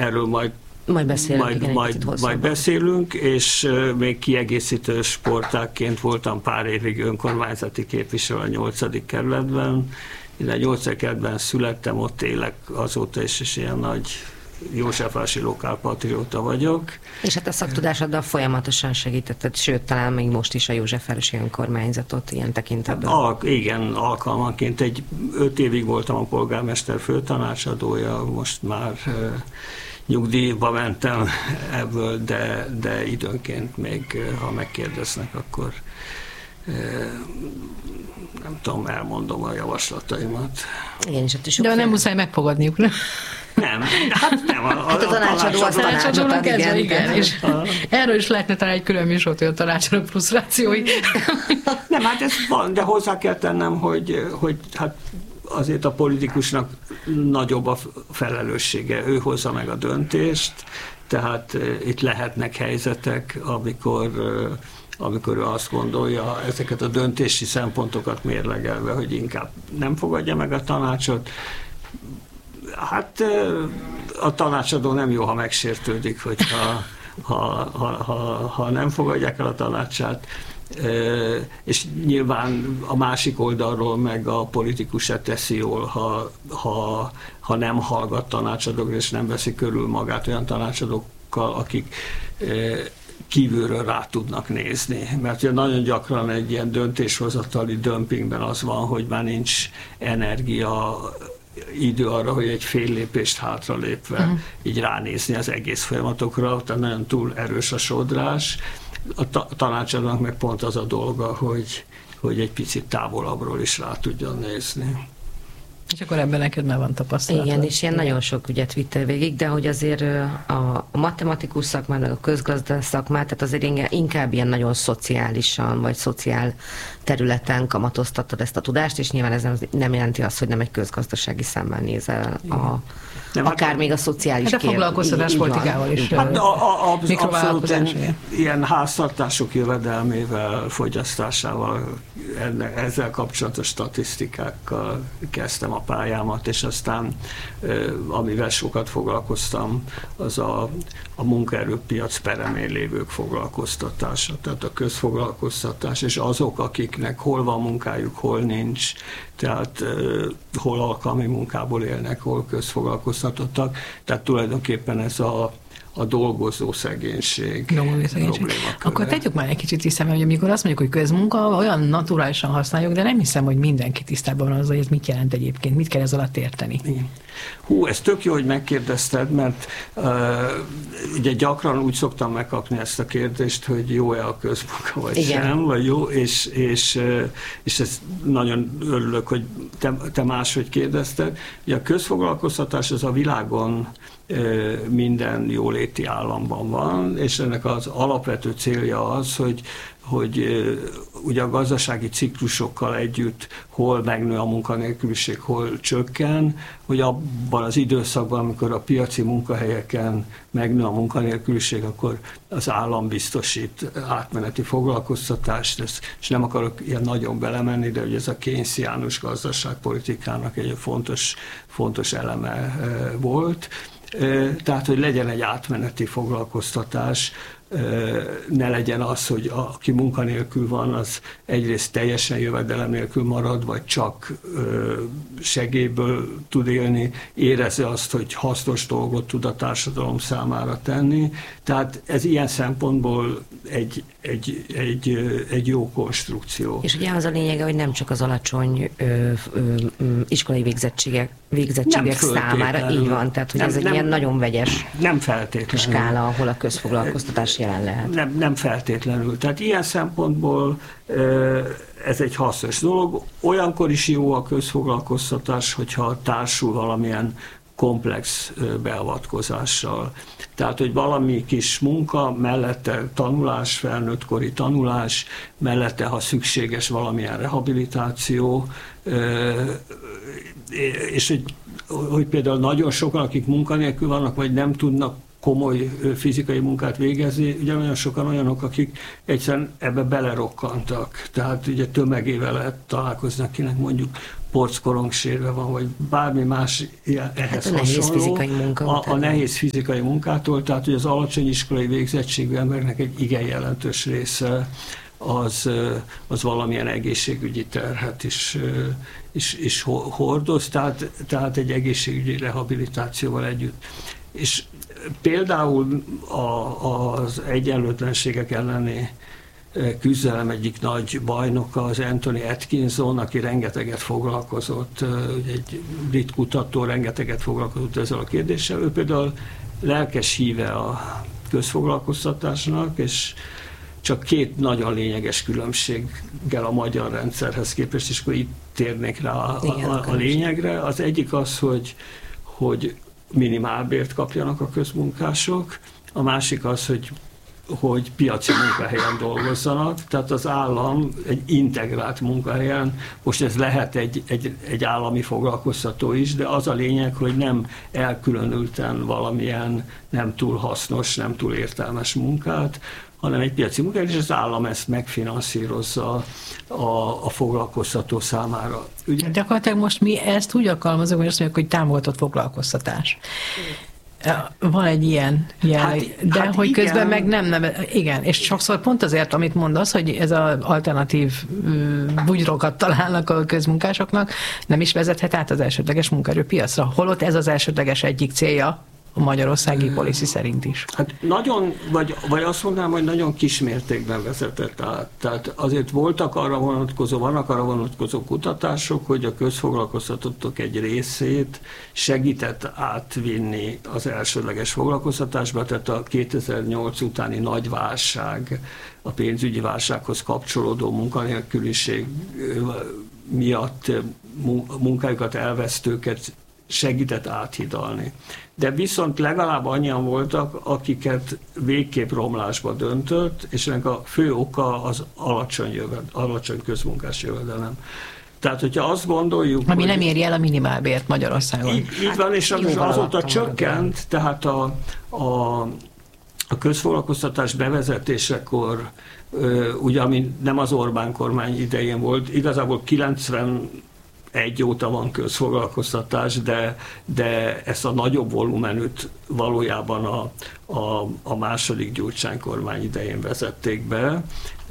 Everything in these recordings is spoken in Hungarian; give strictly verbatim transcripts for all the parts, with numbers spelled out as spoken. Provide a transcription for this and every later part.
erről majd Majd beszélünk, majd, igen, majd, majd beszélünk, és még kiegészítő sportágként voltam pár évig önkormányzati képviselő a nyolcadik kerületben. Én a nyolcadik kerületben születtem, ott élek azóta is, és ilyen nagy józsefvárosi lokálpatrióta vagyok. És hát a szaktudásoddal folyamatosan segítetted, sőt, talán még most is a józsefvárosi önkormányzatot ilyen tekintetben. Al- igen, alkalmanként. Egy öt évig voltam a polgármester főtanácsadója, most már nyugdíjba mentem ebből, de, de időnként még, ha megkérdeznek, akkor nem tudom, elmondom a javaslataimat. Igen, és hát de fél... nem muszáj megfogadniuk, nem? Nem, hát nem. A, a, hát a tanácsadó az tanácsadónak, igen, igen. És erről is lehetne talán egy külön műsort, hogy a tanácsadók frusztrációi. Nem, hát ez van, de hozzá kell tennem, hogy, hogy hát azért a politikusnak nagyobb a felelőssége, ő hozza meg a döntést, tehát itt lehetnek helyzetek, amikor, amikor ő azt gondolja, ezeket a döntési szempontokat mérlegelve, hogy inkább nem fogadja meg a tanácsot. Hát a tanácsadó nem jó, ha megsértődik, hogyha ha, ha, ha, ha nem fogadják el a tanácsát. És nyilván a másik oldalról meg a politikus se teszi jól, ha, ha, ha nem hallgat tanácsadókra, és nem veszi körül magát olyan tanácsadókkal, akik kívülről rá tudnak nézni. Mert ugye nagyon gyakran egy ilyen döntéshozatali dömpingben az van, hogy már nincs energia, idő arra, hogy egy fél lépést hátralépve uh-huh. így ránézni az egész folyamatokra, tehát nagyon túl erős a sodrás. A ta- tanácsadónak meg pont az a dolga, hogy, hogy egy picit távolabbról is rá tudjon nézni. És akkor ebben neked már van tapasztalat. Igen, és ilyen nagyon sok ügyet vittél végig, de hogy azért a matematikus szakmát, a közgazdász szakmát, tehát azért inkább ilyen nagyon szociálisan, vagy szociál területen kamatoztattad ezt a tudást, és nyilván ez nem jelenti azt, hogy nem egy közgazdasági szemmel nézel a nem, akár hát, még a szociális hát a foglalkoztatás politikával is. Hát a, a, a, abszolút ilyen háztartások jövedelmével, fogyasztásával, enne, ezzel kapcsolatos statisztikákkal kezdtem a pályámat, és aztán amivel sokat foglalkoztam, az a, a munkaerőpiac peremén lévők foglalkoztatása, tehát a közfoglalkoztatás, és azok, akiknek hol van munkájuk, hol nincs, tehát uh, hol alkalmi munkából élnek, hol közfoglalkoztatottak, tehát tulajdonképpen ez a, a dolgozó szegénység, dolgozó szegénység. Akkor tegyük már egy kicsit tisztában, hogy amikor azt mondjuk, hogy közmunka, olyan naturálisan használjuk, de nem hiszem, hogy mindenki tisztában van azzal, hogy ez mit jelent egyébként, mit kell ez alatt érteni. Igen. Hú, ez tök jó, hogy megkérdezted, mert uh, ugye gyakran úgy szoktam megkapni ezt a kérdést, hogy jó-e a közmunka, vagy igen. sem, vagy jó, és, és, és ezt nagyon örülök, hogy te, te máshogy kérdezted. Ugye a közfoglalkoztatás az a világon uh, minden jóléti államban van, és ennek az alapvető célja az, hogy hogy ugye a gazdasági ciklusokkal együtt hol megnő a munkanélküliség, hol csökken, hogy abban az időszakban, amikor a piaci munkahelyeken megnő a munkanélküliség, akkor az állam biztosít átmeneti foglalkoztatást, ezt, és nem akarok ilyen nagyon belemenni, de ugye ez a keynesiánus gazdaságpolitikának egy fontos, fontos eleme volt. Tehát, hogy legyen egy átmeneti foglalkoztatás, ne legyen az, hogy aki munkanélkül van, az egyrészt teljesen jövedelem nélkül marad, vagy csak segélyből tud élni, érezze azt, hogy hasznos dolgot tud a társadalom számára tenni. Tehát ez ilyen szempontból egy, egy, egy, egy jó konstrukció. És ugye az a lényege, hogy nem csak az alacsony ö, ö, iskolai végzettségek, végzettségek számára így van, tehát hogy nem, ez egy nem, ilyen nagyon vegyes nem feltétlenül skála, ahol a közfoglalkoztatás jelen lehet. Nem, nem feltétlenül. Tehát ilyen szempontból ez egy hasznos dolog. Olyankor is jó a közfoglalkoztatás, hogyha társul valamilyen komplex beavatkozással. Tehát, hogy valami kis munka, mellette tanulás, felnőttkori tanulás, mellette, ha szükséges, valamilyen rehabilitáció, és hogy, hogy például nagyon sokan, akik munkanélkül vannak, vagy nem tudnak komoly fizikai munkát végezni, ugye nagyon sokan olyanok, akik egyszerűen ebbe belerokkantak. Tehát ugye tömegével lehet találkozni, akinek mondjuk porckorong-sérve van, vagy bármi más ehhez hát a nehéz hasonló. Fizikai munka a, a nehéz fizikai munkától, tehát hogy az alacsony iskolai végzettségű embernek egy igen jelentős része az, az valamilyen egészségügyi terhet is, is, is hordoz, tehát, tehát egy egészségügyi rehabilitációval együtt. És például a, az egyenlőtlenségek elleni küzdelem egyik nagy bajnoka az Anthony Atkinson, aki rengeteget foglalkozott, egy brit kutató rengeteget foglalkozott ezzel a kérdéssel. Ő például lelkes híve a közfoglalkoztatásnak, és csak két nagyon lényeges különbséggel a magyar rendszerhez képest, és akkor itt térnék rá a, Igen, a, a lényegre. Az egyik az, hogy, hogy minimálbért kapjanak a közmunkások, a másik az, hogy hogy piaci munkahelyen dolgozzanak, tehát az állam egy integrált munkahelyen, most ez lehet egy, egy, egy állami foglalkoztató is, de az a lényeg, hogy nem elkülönülten valamilyen nem túl hasznos, nem túl értelmes munkát, hanem egy piaci munkahelyen, és az állam ezt megfinanszírozza a, a foglalkoztató számára. Ugye? Gyakorlatilag most mi ezt úgy alkalmazunk, hogy azt mondjuk, hogy támogatott foglalkoztatás. Van egy ilyen jel, hát, de hát hogy igen. Közben meg nem, nem, igen, és sokszor pont azért, amit mondasz, hogy ez az alternatív bugyrokat találnak a közmunkásoknak, nem is vezethet át az elsődleges munkaerőpiacra, holott ez az elsődleges egyik célja a magyarországi policy szerint is. Hát nagyon, vagy, vagy azt mondanám, hogy nagyon kis mértékben vezetett át. Tehát azért voltak arra vonatkozó, vannak arra vonatkozó kutatások, hogy a közfoglalkoztatottak egy részét segített átvinni az elsődleges foglalkoztatásba, tehát a kétezer-nyolc utáni nagy válság, a pénzügyi válsághoz kapcsolódó munkanélküliség miatt munkájukat elvesztőket segített áthidalni. De viszont legalább annyian voltak, akiket végképp romlásba döntött, és ennek a fő oka az alacsony, jöved, alacsony közmunkás jövedelem. Tehát, hogyha azt gondoljuk... Ami hogy nem éri el a minimálbért Magyarországon. Így, így van, és hát azóta csökkent, tehát a, a, a közfoglalkoztatás bevezetésekor, ugye, ami nem az Orbán kormány idején volt, igazából kilencven egy óta van közfoglalkoztatás, de, de ezt a nagyobb volumenűt valójában a, a, a második Gyurcsány kormány idején vezették be,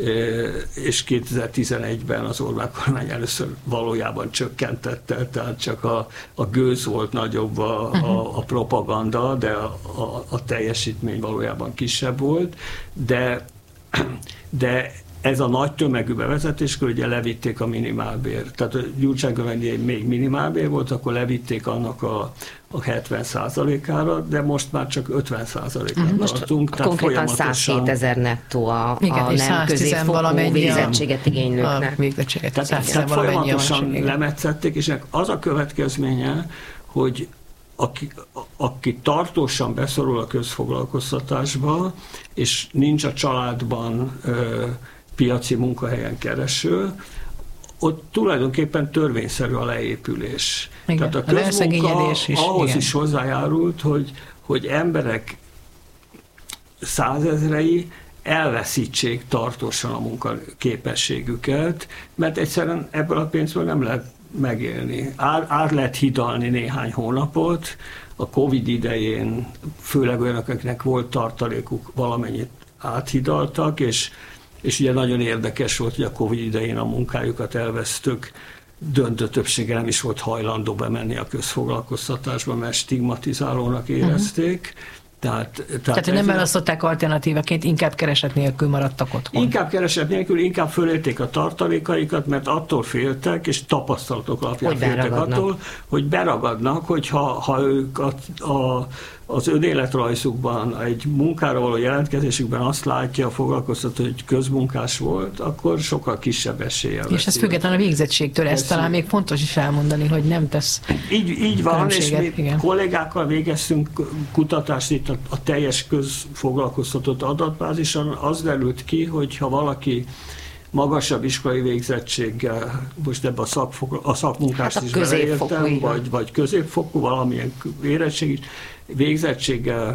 és kétezer-tizenegyben az Orbán kormány először valójában csökkentette, tehát csak a, a gőz volt nagyobb, a, a, a propaganda, de a, a, a teljesítmény valójában kisebb volt, de, de ez a nagy tömegű bevezetéskor ugye levitték a minimálbért. Tehát a Gyurcsány kormány még minimálbér volt, akkor levitték annak a, a hetven százalékára, de most már csak ötven százalékra most tartunk. Tehát konkrétan százhétezer nettó a, igen, a nem középfokú végzettséget igénylőknek. Tehát, tehát folyamatosan lemetszették, és az a következménye, hogy aki, aki tartósan beszorul a közfoglalkoztatásba, és nincs a családban ö, piaci munkahelyen kereső, ott tulajdonképpen törvényszerű a leépülés. Igen, Tehát a közmunka is, ahhoz igen. is hozzájárult, hogy, hogy emberek százezrei elveszítsék tartósan a munkaképességüket, mert egyszerűen ebből a pénzből nem lehet megélni. Át, át lehet hidalni néhány hónapot, a Covid idején főleg olyanok, akiknek volt tartalékuk, valamennyit áthidaltak, és, és ugye nagyon érdekes volt, hogy a Covid idején a munkájukat elvesztők döntő többsége nem is volt hajlandó bemenni a közfoglalkoztatásba, mert stigmatizálónak érezték. Uh-huh. Tehát, tehát, tehát nem választották alternatívaként, inkább kereset nélkül maradtak otthon. Inkább kereset nélkül, inkább fölélték a tartalékaikat, mert attól féltek, és tapasztalatok alapján féltek attól, hogy beragadnak, hogy ha, ha ők a, a, az önéletrajzukban, egy munkára való jelentkezésükben azt látja a foglalkoztató, hogy közmunkás volt, akkor sokkal kisebb eséllyel. És ez független a végzettségtől, ezt talán még fontos is elmondani, hogy nem tesz Így, így van, és mi igen. kollégákkal végeztünk kutatást itt a, a teljes közfoglalkoztatott adatbázison, az derült ki, hogy ha valaki magasabb iskolai végzettséggel, most ebben a, szakfog, a szakmunkást hát a is beleértem, vagy, vagy középfokú, valamilyen érettségi végzettséggel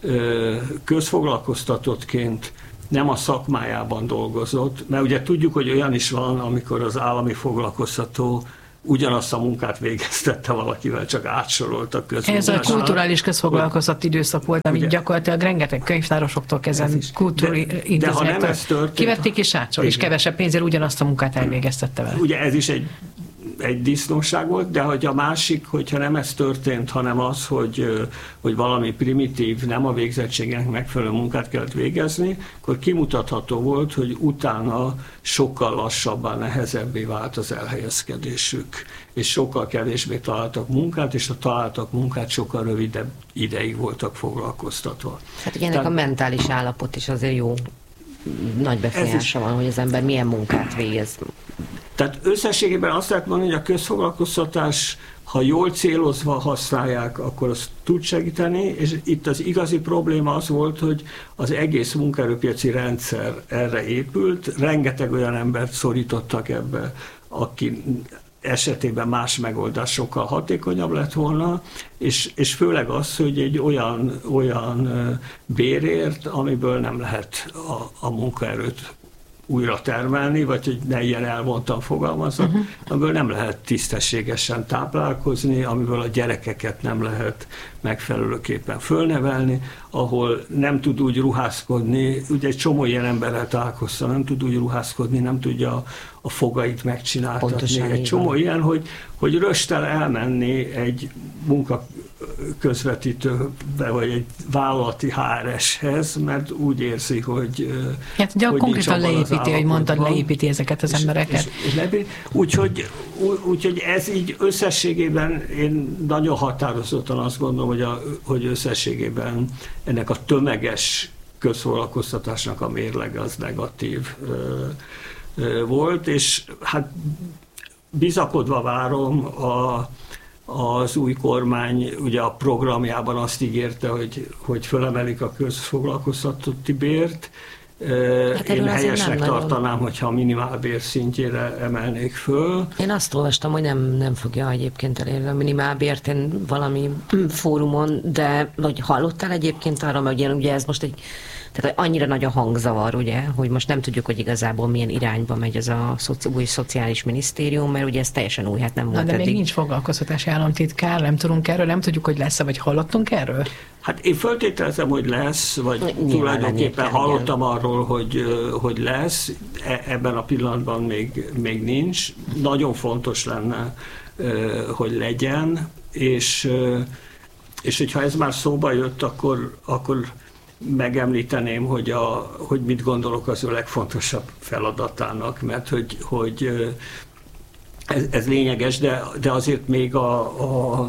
közfoglalkoztatottként nem a szakmájában dolgozott, mert ugye tudjuk, hogy olyan is van, amikor az állami foglalkoztató ugyanazt a munkát végeztette valakivel, csak átsoroltak közmunkásra. Ez a kulturális közfoglalkoztatott időszak volt, amit gyakorlatilag rengeteg könyvtárosoktól kezdve kultúri intézményektől kivették és átsorol, és kevesebb pénzért ugyanazt a munkát elvégeztette vele. Ugye ez is egy egy disznóság volt, de hogy a másik, hogyha nem ez történt, hanem az, hogy, hogy valami primitív, nem a végzettségnek megfelelő munkát kellett végezni, akkor kimutatható volt, hogy utána sokkal lassabban, nehezebbé vált az elhelyezkedésük, és sokkal kevésbé találtak munkát, és ha találtak munkát, sokkal rövidebb ideig voltak foglalkoztatva. Hát ugye ennek Tehát, a mentális állapot is azért jó, nagy befolyása van, hogy az ember milyen munkát végez. Tehát összességében azt lehet mondani, hogy a közfoglalkoztatás, ha jól célozva használják, akkor az tud segíteni, és itt az igazi probléma az volt, hogy az egész munkaerőpiaci rendszer erre épült, rengeteg olyan embert szorítottak ebbe, aki esetében más megoldás sokkal hatékonyabb lett volna, és, és főleg az, hogy egy olyan, olyan bérért, amiből nem lehet a, a munkaerőt újra termelni, vagy hogy ne ilyen elvontan fogalmazok, uh-huh. amiből nem lehet tisztességesen táplálkozni, amiből a gyerekeket nem lehet megfelelőképpen fölnevelni, ahol nem tud úgy ruházkodni, ugye egy csomó ilyen emberrel találkoztam, nem tud úgy ruházkodni, nem tudja a fogait megcsináltatni. Pontosan egy csomó van. Ilyen, hogy, hogy röstel elmenni egy munkaközvetítőbe, vagy egy vállalati há er es-hez, mert úgy érzi, hogy hát ugye konkrétan leépíti, hogy mondtad, leépíti ezeket az és, embereket. Úgyhogy úgy, úgy, ez így összességében én nagyon határozottan azt gondolom, hogy, a, hogy összességében ennek a tömeges közfoglalkoztatásnak a mérlege az negatív volt, és hát bizakodva várom a, az új kormány, ugye a programjában azt ígérte, hogy, hogy fölemelik a közfoglalkoztatotti bért. Hát én helyesnek tartanám, nagyon... hogyha a minimálbér szintjére emelnék föl. Én azt olvastam, hogy nem, nem fogja egyébként elérni a minimálbért én valami fórumon, de vagy hallottál egyébként arra, mert ugye, ugye ez most egy tehát annyira nagy a hangzavar, ugye, hogy most nem tudjuk, hogy igazából milyen irányba megy ez a szoci, új szociális minisztérium, mert ugye ez teljesen új, hát nem volt. Na, de eddig. Még nincs foglalkoztatási államtitkár, nem tudunk erről, nem tudjuk, hogy lesz-e, vagy hallottunk erről? Hát én föltételezem, hogy lesz, vagy nyilván tulajdonképpen hallottam igen. arról, hogy, hogy lesz, ebben a pillanatban még, még nincs. Nagyon fontos lenne, hogy legyen, és, és hogyha ez már szóba jött, akkor, akkor megemlíteném, hogy, a, hogy mit gondolok az ő legfontosabb feladatának, mert hogy, hogy ez, ez lényeges, de, de azért még a, a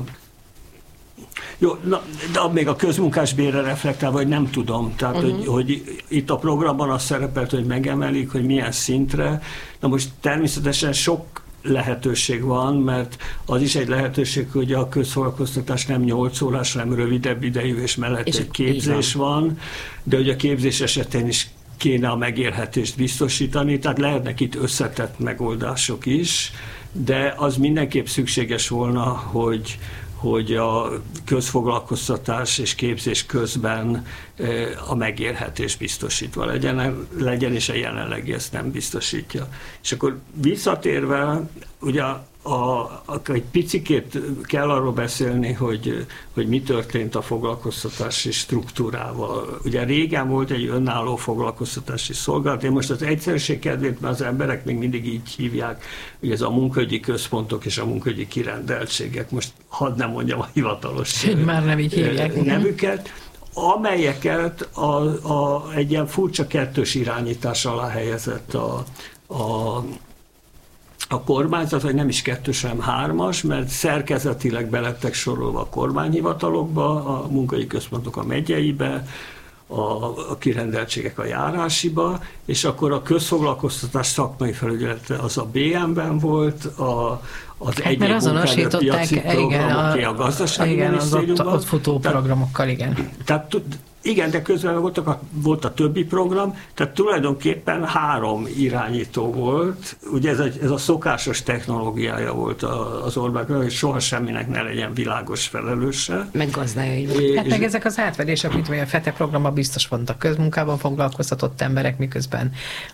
jó, na, de még a közmunkásbérre reflektálva, hogy nem tudom. Tehát, uh-huh. hogy, hogy itt a programban az szerepelt, hogy megemelik, hogy milyen szintre. Na most természetesen sok lehetőség van, mert az is egy lehetőség, hogy a közszolgáltatás nem nyolc órás, hanem rövidebb idejű, és mellett és egy képzés van. van, de hogy a képzés esetén is kéne a megélhetést biztosítani, tehát lehetnek itt összetett megoldások is, de az mindenképp szükséges volna, hogy hogy a közfoglalkoztatás és képzés közben a megélhetés biztosítva legyen, legyen, és a jelenlegi ezt nem biztosítja. És akkor visszatérve, ugye a, a, egy picikét kell arról beszélni, hogy, hogy mi történt a foglalkoztatási struktúrával. Ugye régen volt egy önálló foglalkoztatási szolgálat, én most az egyszerűség kedvéért, mert az emberek még mindig így hívják, hogy ez a munkaügyi központok és a munkaügyi kirendeltségek, most hadd nem mondjam a hivatalos már nem így hívják, nevüket, amelyeket a, a, egy ilyen furcsa kettős irányítás alá helyezett a, a a kormányzat, vagy nem is kettős, hanem hármas, mert szerkezetileg belettek sorolva a kormányhivatalokba, a munkai központok a megyeibe, a, a kirendeltségek a járásiba, és akkor a közfoglalkoztatás szakmai felügyelete az a bé em-ben volt, a, az hát egyéb munkaerőpiaci programoké a, a gazdasági igen, minisztériumban. Az ott, ott futó programokkal, igen. Tehát, igen, de közben voltak a, volt a többi program, tehát tulajdonképpen három irányító volt. Ugye ez a, ez a szokásos technológiája volt az Orbánnak, hogy soha semminek ne legyen világos felelőse. Meg gazdájai. Hát meg ezek az átvedések, mint vagy a FETE programban biztos vannak közmunkában foglalkoztatott emberek, miközben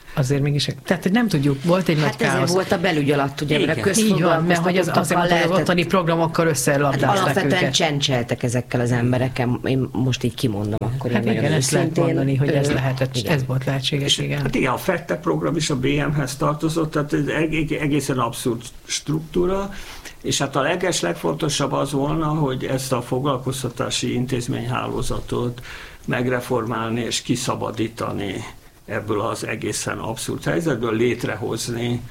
azért mégis, tehát hogy nem tudjuk, volt egy hát nagy káosz. Hát ezért volt a belügy alatt, ugye, mert a közfoglalkoztatókkal mert hogy az, azért mondta, hogy ottani programokkal összelabdázták hát alapvetően őket. Csencseltek ezekkel az emberekkel, én most így kimondom, akkor hát én igen, ezt lehet mondani, hogy ez lehetett, igen. ez volt lehetséges, igen. Hát igen, a FETTE program is a bé em-hez tartozott, tehát ez egészen abszurd struktúra, és hát a leges legfontosabb az volna, hogy ezt a foglalkoztatási intézményhálózatot megreformálni és kiszabadítani ebből az egészen abszurd helyzetből, létrehozni,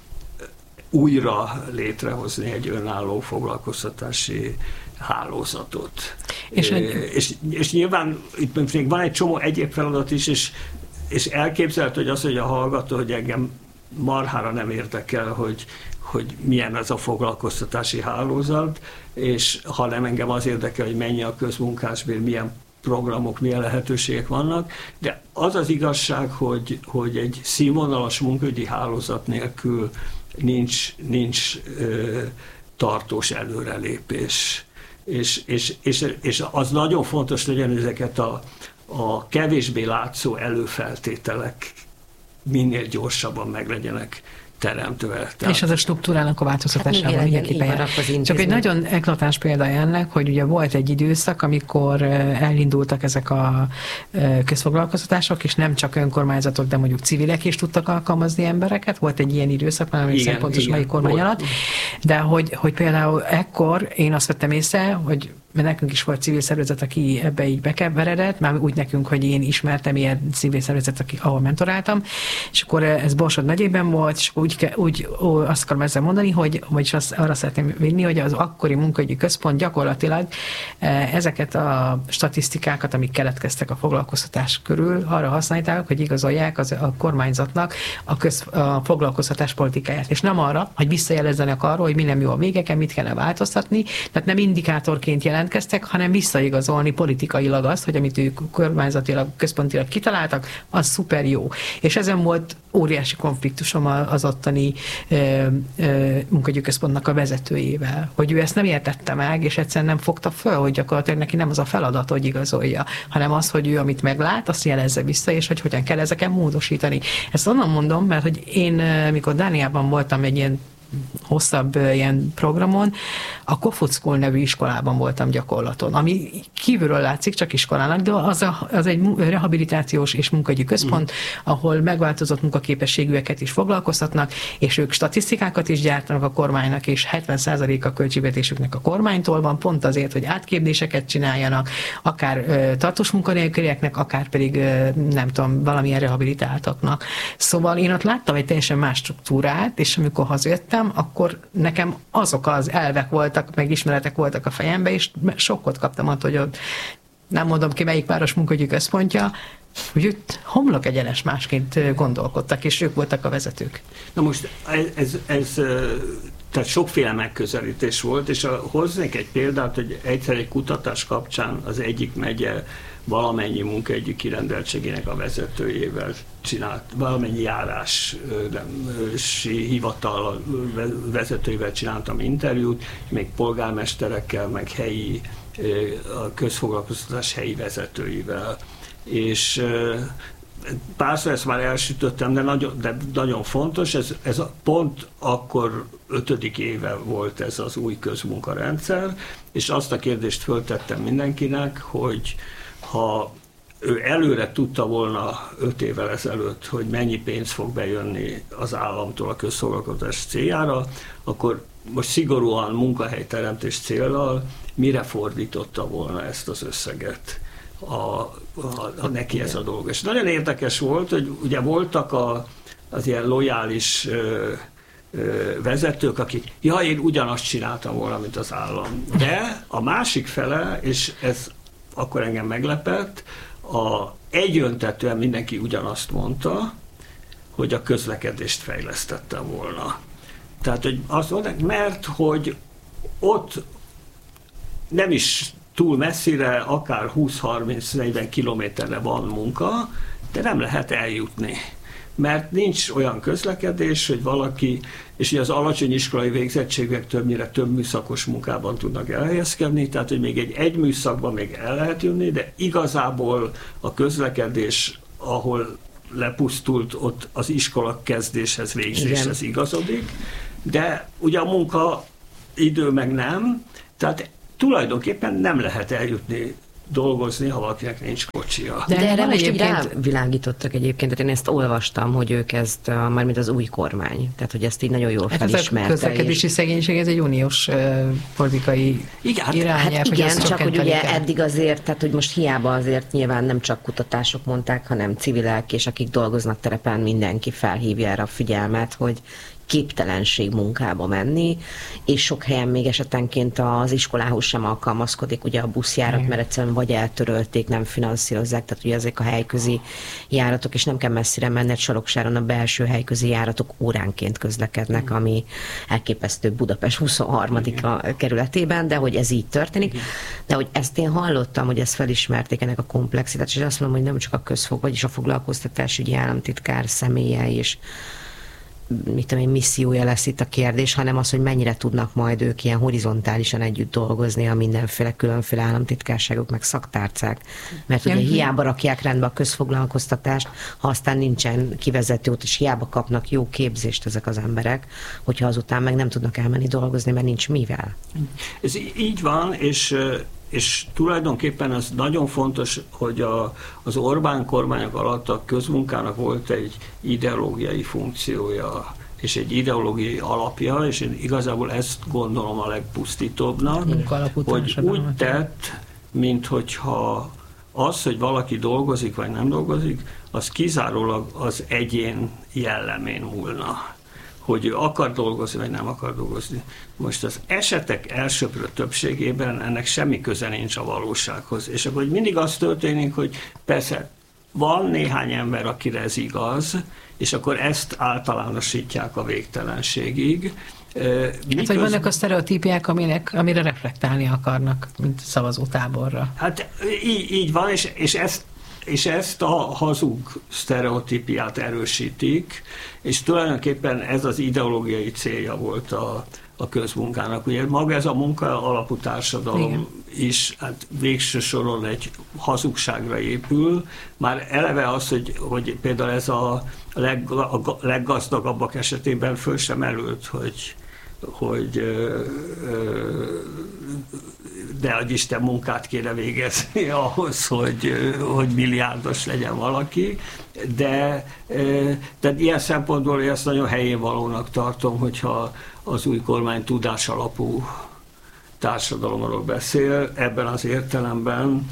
újra létrehozni egy önálló foglalkoztatási hálózatot. És, egy... és, és nyilván itt még van egy csomó egyéb feladat is, és, és elképzelhető, hogy az, hogy a hallgató, hogy engem marhára nem érdekel, hogy, hogy milyen ez a foglalkoztatási hálózat, és ha nem engem az érdekel, hogy mennyi a közmunkásbér, milyen programok, milyen lehetőségek vannak, de az az igazság, hogy, hogy egy színvonalas munkaügyi hálózat nélkül nincs, nincs ö, tartós előrelépés. És, és, és, és az nagyon fontos legyen, ezeket a, a kevésbé látszó előfeltételek minél gyorsabban meglegyenek teremtve. És az a struktúrának a változtatásában hát mindenképpen. Csak egy nagyon eklatáns példa ennek, hogy ugye volt egy időszak, amikor elindultak ezek a közfoglalkoztatások, és nem csak önkormányzatok, de mondjuk civilek is tudtak alkalmazni embereket. Volt egy ilyen időszak, nem emlékszem pontos melyik kormány alatt. De hogy, hogy például ekkor én azt vettem észre, hogy mert nekünk is volt civil szervezet, aki ebbe így bekeveredett, már úgy nekünk, hogy én ismertem ilyen civil szervezet, aki, ahol mentoráltam, és akkor ez Borsod megyében volt, és úgy, úgy ó, azt akarom ezzel mondani, hogy, vagyis azt, arra szeretném vinni, hogy az akkori munkaügyi központ gyakorlatilag ezeket a statisztikákat, amik keletkeztek a foglalkoztatás körül, arra használták, hogy igazolják az, a kormányzatnak a, köz, a foglalkoztatás politikáját, és nem arra, hogy visszajelezzenek arról, hogy mi nem jó a végeken, mit kellene változtatni, tehát nem indikátorként jelent jelentkeztek, hanem visszaigazolni politikailag azt, hogy amit ők kormányzatilag, központilag kitaláltak, az szuper jó. És ezen volt óriási konfliktusom az ottani munkaügyi központnak a vezetőjével, hogy ő ezt nem értette meg, és egyszerűen nem fogta föl, hogy gyakorlatilag neki nem az a feladat, hogy igazolja, hanem az, hogy ő amit meglát, azt jelezze vissza, és hogy hogyan kell ezeken módosítani. Ezt onnan mondom, mert hogy én, mikor Dániában voltam egy ilyen hosszabb ilyen programon, a Kofod School nevű iskolában voltam gyakorlaton, ami kívülről látszik csak iskolának, de az, a, az egy rehabilitációs és munkahogyi központ, mm. ahol megváltozott munkaképességűeket is foglalkoztatnak, és ők statisztikákat is gyártanak a kormánynak, és hetven százalék a költségvetésüknek a kormánytól van, pont azért, hogy átképzéseket csináljanak, akár ö, tartós munkanélkülieknek, akár pedig ö, nem tudom, valamilyen rehabilitáltaknak. Szóval én ott láttam egy teljesen más struktúrát, és amikor hazajöttem, akkor nekem azok az elvek voltak, meg ismeretek voltak a fejembe, és sokkot kaptam attól, hogy ott, nem mondom ki melyik város munkaügyi központja, hogy itt homlok egyenes másként gondolkodtak, és ők voltak a vezetők. Na most ez, ez, ez tehát sokféle megközelítés volt, és a, hoznék egy példát, hogy egyszer egy kutatás kapcsán az egyik megye valamennyi munkaügyi kirendeltségének a vezetőjével csinált, valamennyi járási hivatal vezetőivel csináltam interjút, még polgármesterekkel, meg helyi, a közfoglalkoztatás helyi vezetőivel. És párszor ezt már elsütöttem, de nagyon, de nagyon fontos, ez, ez a pont akkor ötödik éve volt ez az új közmunkarendszer, és azt a kérdést föltettem mindenkinek, hogy ha ő előre tudta volna öt évvel ezelőtt, hogy mennyi pénz fog bejönni az államtól a közszolgáltatás céljára, akkor most szigorúan munkahelyteremtés céllal mire fordította volna ezt az összeget a, a, a neki ez a dolog. És nagyon érdekes volt, hogy ugye voltak a, az ilyen lojális ö, ö, vezetők, akik, ja, én ugyanazt csináltam volna, mint az állam. De a másik fele, és ez akkor engem meglepett, a, egyöntetően mindenki ugyanazt mondta, hogy a közlekedést fejlesztettem volna. Tehát, hogy azt mondták, mert hogy ott nem is túl messzire, akár húsz-harminc-negyven kilométerre van munka, de nem lehet eljutni. Mert nincs olyan közlekedés, hogy valaki, és ugye az alacsony iskolai végzettségek többnyire több műszakos munkában tudnak elhelyezkedni, tehát hogy még egy egy műszakban még el lehet jönni, de igazából a közlekedés, ahol lepusztult, ott az iskola kezdéshez, végzéshez igen. igazodik, de ugye a munka idő meg nem, tehát tulajdonképpen nem lehet eljutni dolgozni, ha valakinek nincs kocsia. De, De erre most így rávilágítottak egyébként, tehát én ezt olvastam, hogy ők ezt, mármint az új kormány, tehát hogy ezt így nagyon jól hát felismerte. Ez a közlekedési és... szegénység, ez egy uniós uh, politikai igen, irányelv. Hát igen, csak hogy ugye kell. Eddig azért, tehát hogy most hiába azért nyilván nem csak kutatások mondták, hanem civilek, és akik dolgoznak terepen, mindenki felhívja erre a figyelmet, hogy képtelenség munkába menni, és sok helyen még esetenként az iskolához sem alkalmazkodik ugye a buszjárat, mert egyszerűen vagy eltörölték, nem finanszírozzák, tehát ugye ezek a helyközi járatok, és nem kell messzire menni, Salogsáron a belső helyközi járatok óránként közlekednek, mm. ami elképesztő Budapest huszonharmadik kerületében, de hogy ez így történik. Mm. De hogy ezt én hallottam, hogy ezt felismerték ennek a komplexitát, és azt mondom, hogy nem csak a közfog, vagyis a foglalkoztatásügyi államtitkár személye és mit tudom én, missziója lesz itt a kérdés, hanem az, hogy mennyire tudnak majd ők ilyen horizontálisan együtt dolgozni a mindenféle különféle államtitkárságok, meg szaktárcák. Mert ugye hiába rakják rendbe a közfoglalkoztatást, ha aztán nincsen kivezető út, és hiába kapnak jó képzést ezek az emberek, hogyha azután meg nem tudnak elmenni dolgozni, mert nincs mivel. Ez így van, és És tulajdonképpen az nagyon fontos, hogy a, az Orbán kormányok alatt a közmunkának volt egy ideológiai funkciója, és egy ideológiai alapja, és én igazából ezt gondolom a legpusztítóbbnak, hogy úgy tett, minthogyha az, hogy valaki dolgozik vagy nem dolgozik, az kizárólag az egyén jellemén múlna, hogy ő akar dolgozni, vagy nem akar dolgozni. Most az esetek elsöprő többségében ennek semmi köze nincs a valósághoz. És akkor mindig az történik, hogy persze van néhány ember, akire ez igaz, és akkor ezt általánosítják a végtelenségig. Miközben... Hát, hogy vannak a sztereotípiák, aminek, amire reflektálni akarnak, mint szavazótáborra. Hát így, így van, és, és ezt és ezt a hazug sztereotípiát erősítik, és tulajdonképpen ez az ideológiai célja volt a, a közmunkának. Ugye maga ez a munka alapú társadalom igen. is hát végső soron egy hazugságra épül. Már eleve az, hogy, hogy például ez a, leg, a leggazdagabbak esetében föl sem merült, hogy hogy de hogy Isten munkát kéne végezni ahhoz, hogy, hogy milliárdos legyen valaki, de, de ilyen szempontból én ezt nagyon helyén valónak tartom, hogyha az új kormány tudás alapú társadalomról beszél, ebben az értelemben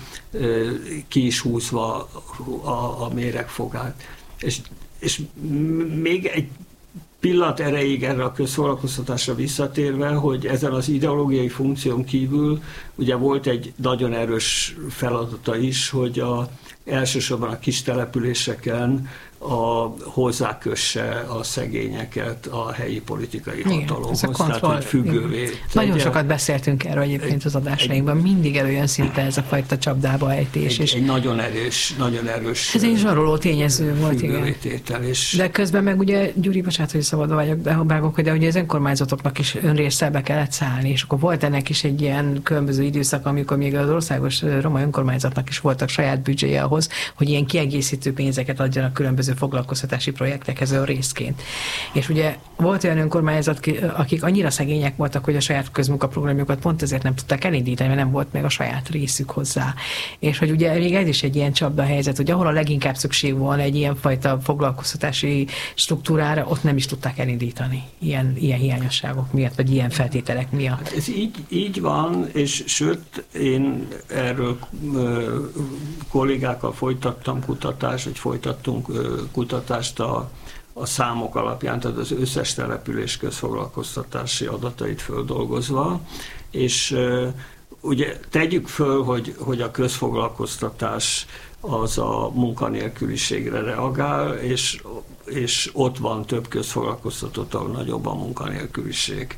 ki is húzva a, a méregfogát. És, és még egy pillanat erejéig erre a közfoglalkoztatásra visszatérve, hogy ezen az ideológiai funkción kívül ugye volt egy nagyon erős feladata is, hogy a, elsősorban a kis településeken a, hozzákösse a szegényeket a helyi politikai hatalomhoz. Tehát, hogy függővé. Nagyon sokat beszéltünk erről egyébként az adásainkban. Mindig előjön szinte ez a fajta csapdába ejtés. Egy, és egy nagyon erős, nagyon erős ez egy zsaroló tényező volt, igen. És... De közben meg ugye, Gyuri, bocsánat, hogy szabadon vagyok, de ha vágok, de ugye az önkormányzatoknak is önrészsel be kellett szállni, és akkor volt ennek is egy ilyen különböző időszak, amikor még az országos roma önkormányzatnak is voltak saját büdzséje ahhoz, hogy ilyen kiegészítő pénzeket adjanak különböző foglalkoztatási projektekhez a részként. És ugye volt olyan önkormányzat, akik annyira szegények voltak, hogy a saját közmunkaprogramjukat pont ezért nem tudták elindítani, mert nem volt meg a saját részük hozzá. És hogy ugye még ez is egy ilyen csapda helyzet, hogy ahol a leginkább szükség van egy ilyen fajta foglalkoztatási struktúrára, ott nem is tudták elindítani ilyen, ilyen hiányosságok miatt, vagy ilyen feltételek miatt. Hát ez így, így van, és sőt, én erről ö, kollégákkal folytattam kutatást, vagy folytattunk ö, kutatást a, a számok alapján, tehát az összes település közfoglalkoztatási adatait földolgozva, és ö, ugye tegyük föl, hogy, hogy a közfoglalkoztatás az a munkanélküliségre reagál, és, és ott van több közfoglalkoztatott, ahol nagyobb a munkanélküliség.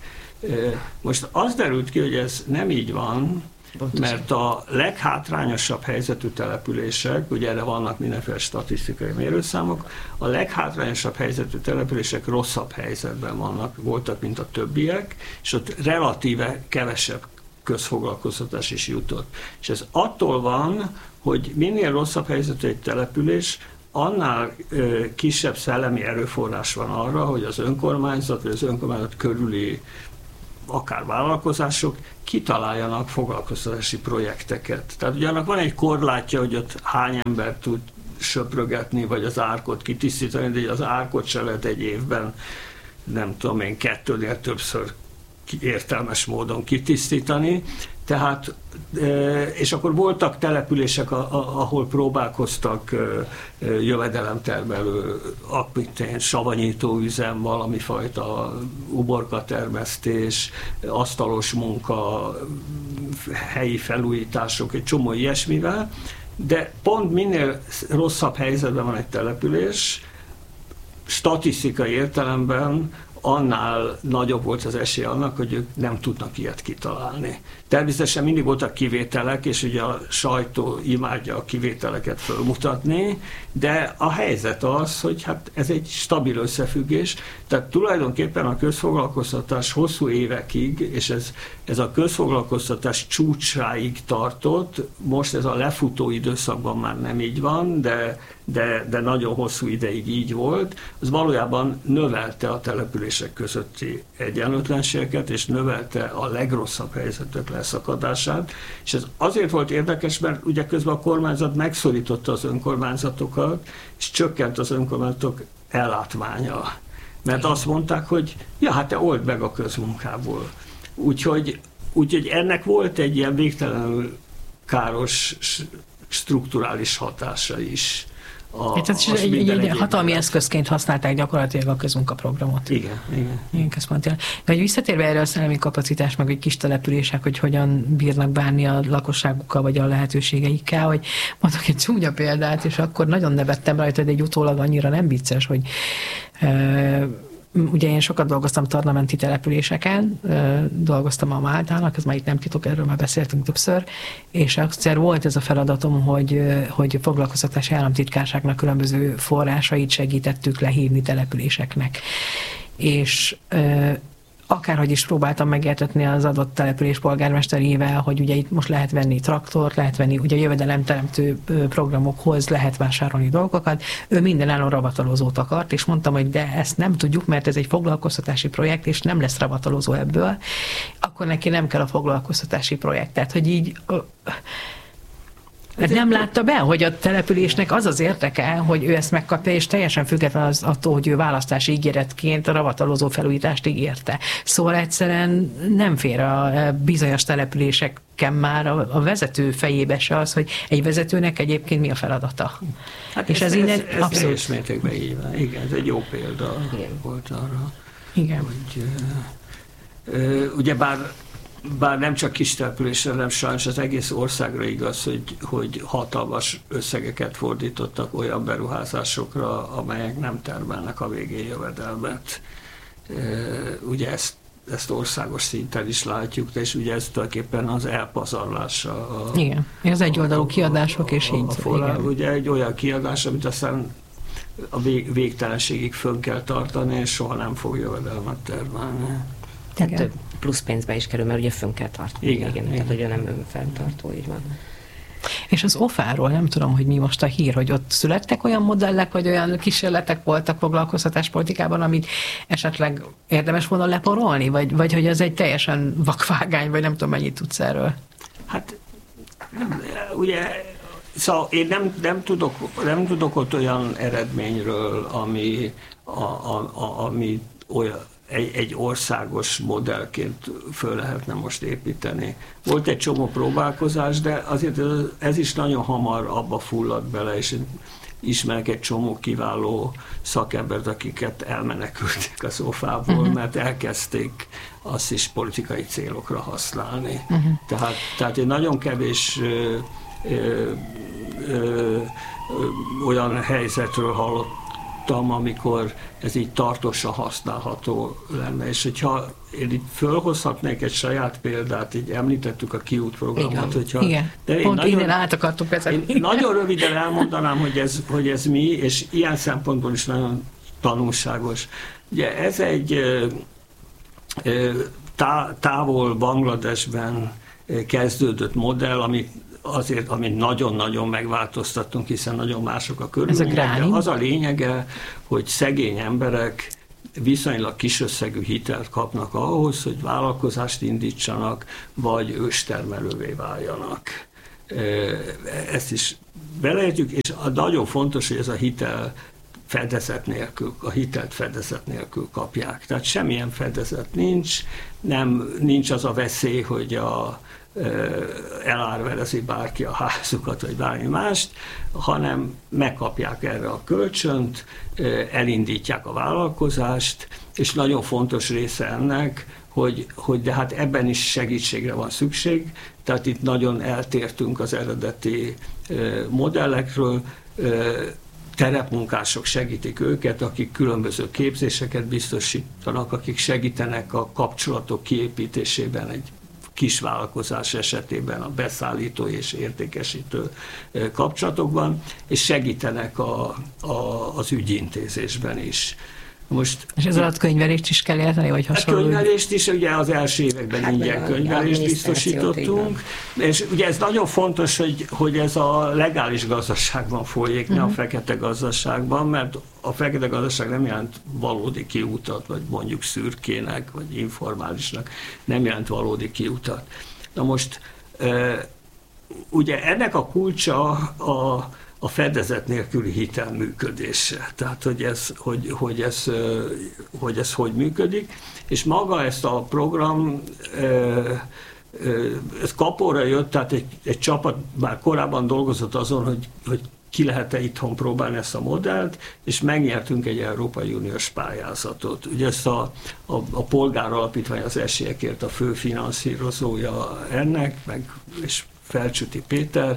Most az derült ki, hogy ez nem így van, mert a leghátrányosabb helyzetű települések, ugye erre vannak mindenféle statisztikai mérőszámok, a leghátrányosabb helyzetű települések rosszabb helyzetben vannak, voltak, mint a többiek, és ott relatíve kevesebb közfoglalkoztatás is jutott. És ez attól van, hogy minél rosszabb helyzetű egy település, annál kisebb szellemi erőforrás van arra, hogy az önkormányzat, vagy az önkormányzat körüli akár vállalkozások kitaláljanak foglalkoztatási projekteket. Tehát ugye annak van egy korlátja, hogy ott hány ember tud söprögetni, vagy az árkot kitisztítani, de az árkot se lehet egy évben, nem tudom én, kettőnél többször értelmes módon kitisztítani. Tehát, és akkor voltak települések, ahol próbálkoztak jövedelemtermelő, akmitén savanyító üzem, valami fajta uborkatermesztés, asztalos munka, helyi felújítások, egy csomó ilyesmivel, de pont minél rosszabb helyzetben van egy település, statisztikai értelemben annál nagyobb volt az esély annak, hogy ők nem tudnak ilyet kitalálni. Természetesen mindig voltak kivételek, és ugye a sajtó imádja a kivételeket fölmutatni, de a helyzet az, hogy hát ez egy stabil összefüggés, tehát tulajdonképpen a közfoglalkoztatás hosszú évekig, és ez, ez a közfoglalkoztatás csúcsáig tartott, most ez a lefutó időszakban már nem így van, de, de, de nagyon hosszú ideig így volt, az valójában növelte a települések közötti egyenlőtlenségeket, és növelte a legrosszabb helyzetek leszakadását, és ez azért volt érdekes, mert ugye közben a kormányzat megszorította az önkormányzatokat, és csökkent az önkormányzatok ellátmánya. Mert azt mondták, hogy ja, hát te old meg a közmunkából. Úgyhogy, úgyhogy ennek volt egy ilyen végtelenül káros strukturális hatása is. A, hát, a egy, egy, egy hatalmi élet. Eszközként használták gyakorlatilag a közmunkaprogramot. Igen, igen. Igen, központilag. De hogy visszatérve erre a szellemi kapacitás, meg egy kis települések, hogy hogyan bírnak bánni a lakosságukkal, vagy a lehetőségeikkel, hogy mondok egy csúnya példát, és akkor nagyon nevettem rajta, de egy utólag annyira nem vicces, hogy e, ugye én sokat dolgoztam parlamenti településeken, dolgoztam a Máltának, ez már itt nem titok, erről már beszéltünk többször, és egyszer volt ez a feladatom, hogy, hogy foglalkoztatási államtitkárságnak különböző forrásait segítettük lehívni településeknek. És akárhogy is próbáltam megértetni az adott település polgármesterével, hogy ugye itt most lehet venni traktort, lehet venni, ugye jövedelemteremtő programokhoz lehet vásárolni dolgokat. Ő mindenálló ravatalozót akart, és mondtam, hogy de ezt nem tudjuk, mert ez egy foglalkoztatási projekt, és nem lesz ravatalozó ebből, akkor neki nem kell a foglalkoztatási projekt. Tehát, hogy így... Ez nem látta be, hogy a településnek az az érdeke, hogy ő ezt megkapja, és teljesen független az attól, hogy ő választási ígéretként a ravatalozó felújítást ígérte. Szóval egyszerűen nem fér a bizonyos településeken már a vezető fejébe se az, hogy egy vezetőnek egyébként mi a feladata. Hát és ez, ez innen ez, ez abszolút... mértékben így van. Igen, ez egy jó példa Igen. volt arra. Igen. Hogy, uh, ugye bár Bár nem csak kis településre, hanem sajnos az egész országra igaz, hogy, hogy hatalmas összegeket fordítottak olyan beruházásokra, amelyek nem termelnek a végén jövedelmet. Ugye ezt, ezt országos szinten is látjuk, és ugye ez tulajdonképpen az elpazarlása. A, igen, ez egyoldalú kiadások, és így. A, a, a, ugye egy olyan kiadás, amit aztán a vég, végtelenségig fönn kell tartani, és soha nem fog jövedelmet termelni. Tehát több plusz pénzbe is kerül, mert ugye fönn kell tartani. Igen, igen, igen. Tehát ugye nem önfenntartó, így van. És az ofáról nem tudom, hogy mi most a hír, hogy ott születtek olyan modellek, vagy olyan kísérletek voltak foglalkoztatáspolitikában, amit esetleg érdemes volna leporolni, vagy, vagy hogy ez egy teljesen vakvágány, vagy nem tudom, mennyit tudsz erről. Hát ugye szóval én nem, nem, tudok, nem tudok ott olyan eredményről, ami, a, a, a, ami olyan Egy, egy országos modellként föl lehetne most építeni. Volt egy csomó próbálkozás, de azért ez is nagyon hamar abba fulladt bele, és ismerek egy csomó kiváló szakembert, akiket elmenekültek az ofából, uh-huh. mert elkezdték azt is politikai célokra használni. Uh-huh. Tehát, tehát egy nagyon kevés ö, ö, ö, ö, olyan helyzetről hallott, amikor ez így tartósan használható lenne. És hogyha én itt fölhozhatnék egy saját példát, így említettük a kiút programot. Igen, hogyha, Igen. De pont nagyon, innen át akartuk vezetni. Én nagyon röviden elmondanám, hogy ez, hogy ez mi, és ilyen szempontból is nagyon tanulságos. Ugye ez egy tá, távol Bangladesben kezdődött modell, amit azért, amit nagyon-nagyon megváltoztattunk, hiszen nagyon mások a körülmények, de az a lényege, hogy szegény emberek viszonylag kis összegű hitelt kapnak ahhoz, hogy vállalkozást indítsanak, vagy őstermelővé váljanak. Ezt is beleértjük, és nagyon fontos, hogy ez a hitel fedezet nélkül, a hitelt fedezet nélkül kapják. Tehát semmilyen fedezet nincs, nem, nincs az a veszély, hogy a, elárverezi bárki a házukat, vagy bármi mást, hanem megkapják erre a kölcsönt, elindítják a vállalkozást, és nagyon fontos része ennek, hogy, hogy de hát ebben is segítségre van szükség, tehát itt nagyon eltértünk az eredeti modellekről, terepmunkások segítik őket, akik különböző képzéseket biztosítanak, akik segítenek a kapcsolatok kiépítésében egy kis vállalkozás esetében a beszállító és értékesítő kapcsolatokban, és segítenek a, a, az ügyintézésben is. Most, és ez alatt könyvelést is kell érteni, vagy hasonló? A könyvelést is, ugye az első években hát ingyen könyvelést biztosítottunk, és ugye ez nagyon fontos, hogy, hogy ez a legális gazdaságban folyik, uh-huh. ne a fekete gazdaságban, mert a fekete gazdaság nem jelent valódi kiutat, vagy mondjuk szürkének, vagy informálisnak, nem jelent valódi kiutat. Na most, ugye ennek a kulcsa a a fedezet nélküli hitel működése. Tehát, hogy ez hogy, hogy, ez, hogy ez hogy működik, és maga ezt a program, ez kapóra jött, tehát egy, egy csapat már korábban dolgozott azon, hogy, hogy ki lehet-e itthon próbálni ezt a modellt, és megnyertünk egy Európai Uniós pályázatot. Ugye ezt a, a, a Polgáralapítvány az esélyekért a fő finanszírozója ennek, meg, és Felcsúti Péter,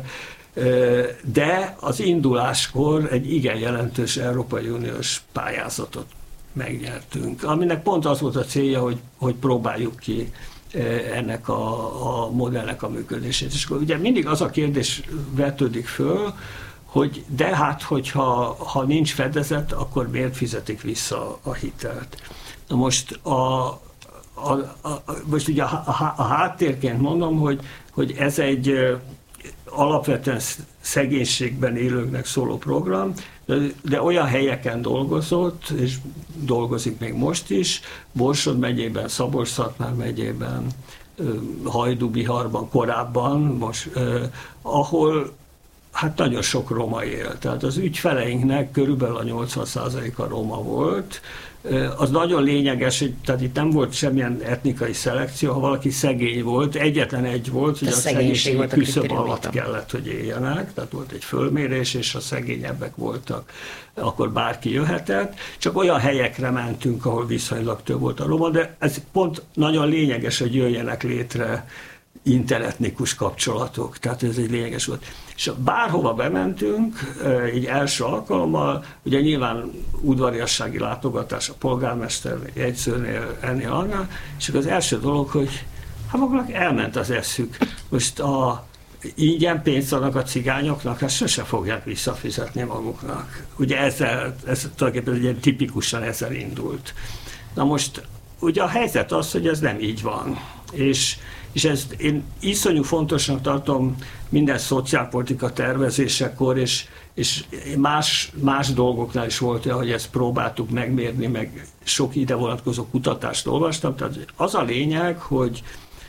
de az induláskor egy igen jelentős Európai Uniós pályázatot megnyertünk, aminek pont az volt a célja, hogy, hogy próbáljuk ki ennek a, a modellnek a működését. És akkor ugye mindig az a kérdés vetődik föl, hogy de hát, hogyha ha nincs fedezet, akkor miért fizetik vissza a hitelt? Na most a, a, a, most ugye a, a, a háttérként mondom, hogy, hogy ez egy alapvetően szegénységben élőknek szóló program, de, de olyan helyeken dolgozott, és dolgozik még most is, Borsod megyében, Szabolcs-Szatmár megyében, Hajdú-Biharban korábban, most, eh, ahol hát nagyon sok roma él. Tehát az ügyfeleinknek körülbelül a nyolcvan százaléka roma volt. Az nagyon lényeges, hogy tehát itt nem volt semmilyen etnikai szelekció, ha valaki szegény volt, egyetlen egy volt, hogy a, a szegénységi küszöb alatt kellett, hogy éljenek, tehát volt egy fölmérés, és ha szegényebbek voltak, akkor bárki jöhetett. Csak olyan helyekre mentünk, ahol viszonylag több volt a roma, de ez pont nagyon lényeges, hogy jöjjenek létre interetnikus kapcsolatok, tehát ez egy lényeges volt. És bárhova bementünk, így első alkalommal, ugye nyilván udvariassági látogatás a polgármester, jegyzőnél, ennél, annál, és az első dolog, hogy hát magának elment az eszük. Most a ingyen pénzt adnak a cigányoknak, ezt sose fogják visszafizetni maguknak. Ugye ezzel, ez tulajdonképpen egy tipikusan ezzel indult. Na most ugye a helyzet az, hogy ez nem így van. És És ezt én iszonyú fontosnak tartom minden szociálpolitika tervezésekor, és, és más, más dolgoknál is volt olyan, hogy ezt próbáltuk megmérni, meg sok ide vonatkozó kutatást olvastam. Tehát az a lényeg, hogy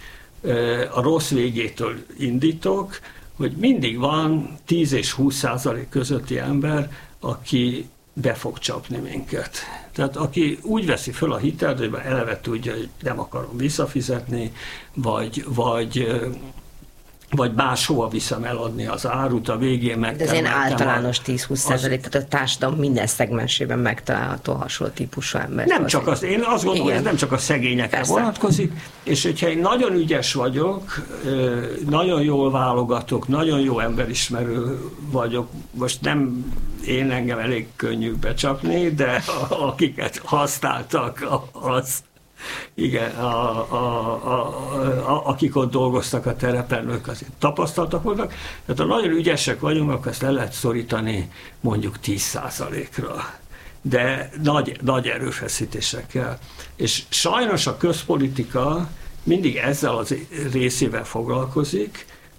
a rossz végétől indítok, hogy mindig van tíz és húsz százalék közötti ember, aki be fog csapni minket. Tehát aki úgy veszi föl a hitelt, hogy eleve tudja, hogy nem akarom visszafizetni, vagy, vagy, vagy máshova viszem eladni az árut, a végén meg. De ez ilyen általános tíz-húsz százalék, az... tehát a társadalom minden szegmensében megtalálható hasonló típusú ember. Nem csak az, én azt gondolom, igen, hogy ez nem csak a szegényekre persze vonatkozik, és hogyha én nagyon ügyes vagyok, nagyon jól válogatok, nagyon jó emberismerő vagyok, most nem én engem elég könnyű becsapni, de akiket használtak, az igen, a, a, a, a, akik ott dolgoztak a terepen, ők azért tapasztaltak voltak. Tehát ha nagyon ügyesek vagyunk, akkor ezt le lehet szorítani mondjuk tíz százalékra. De nagy, nagy erőfeszítésekkel. És sajnos a közpolitika mindig ezzel az részével foglalkozik,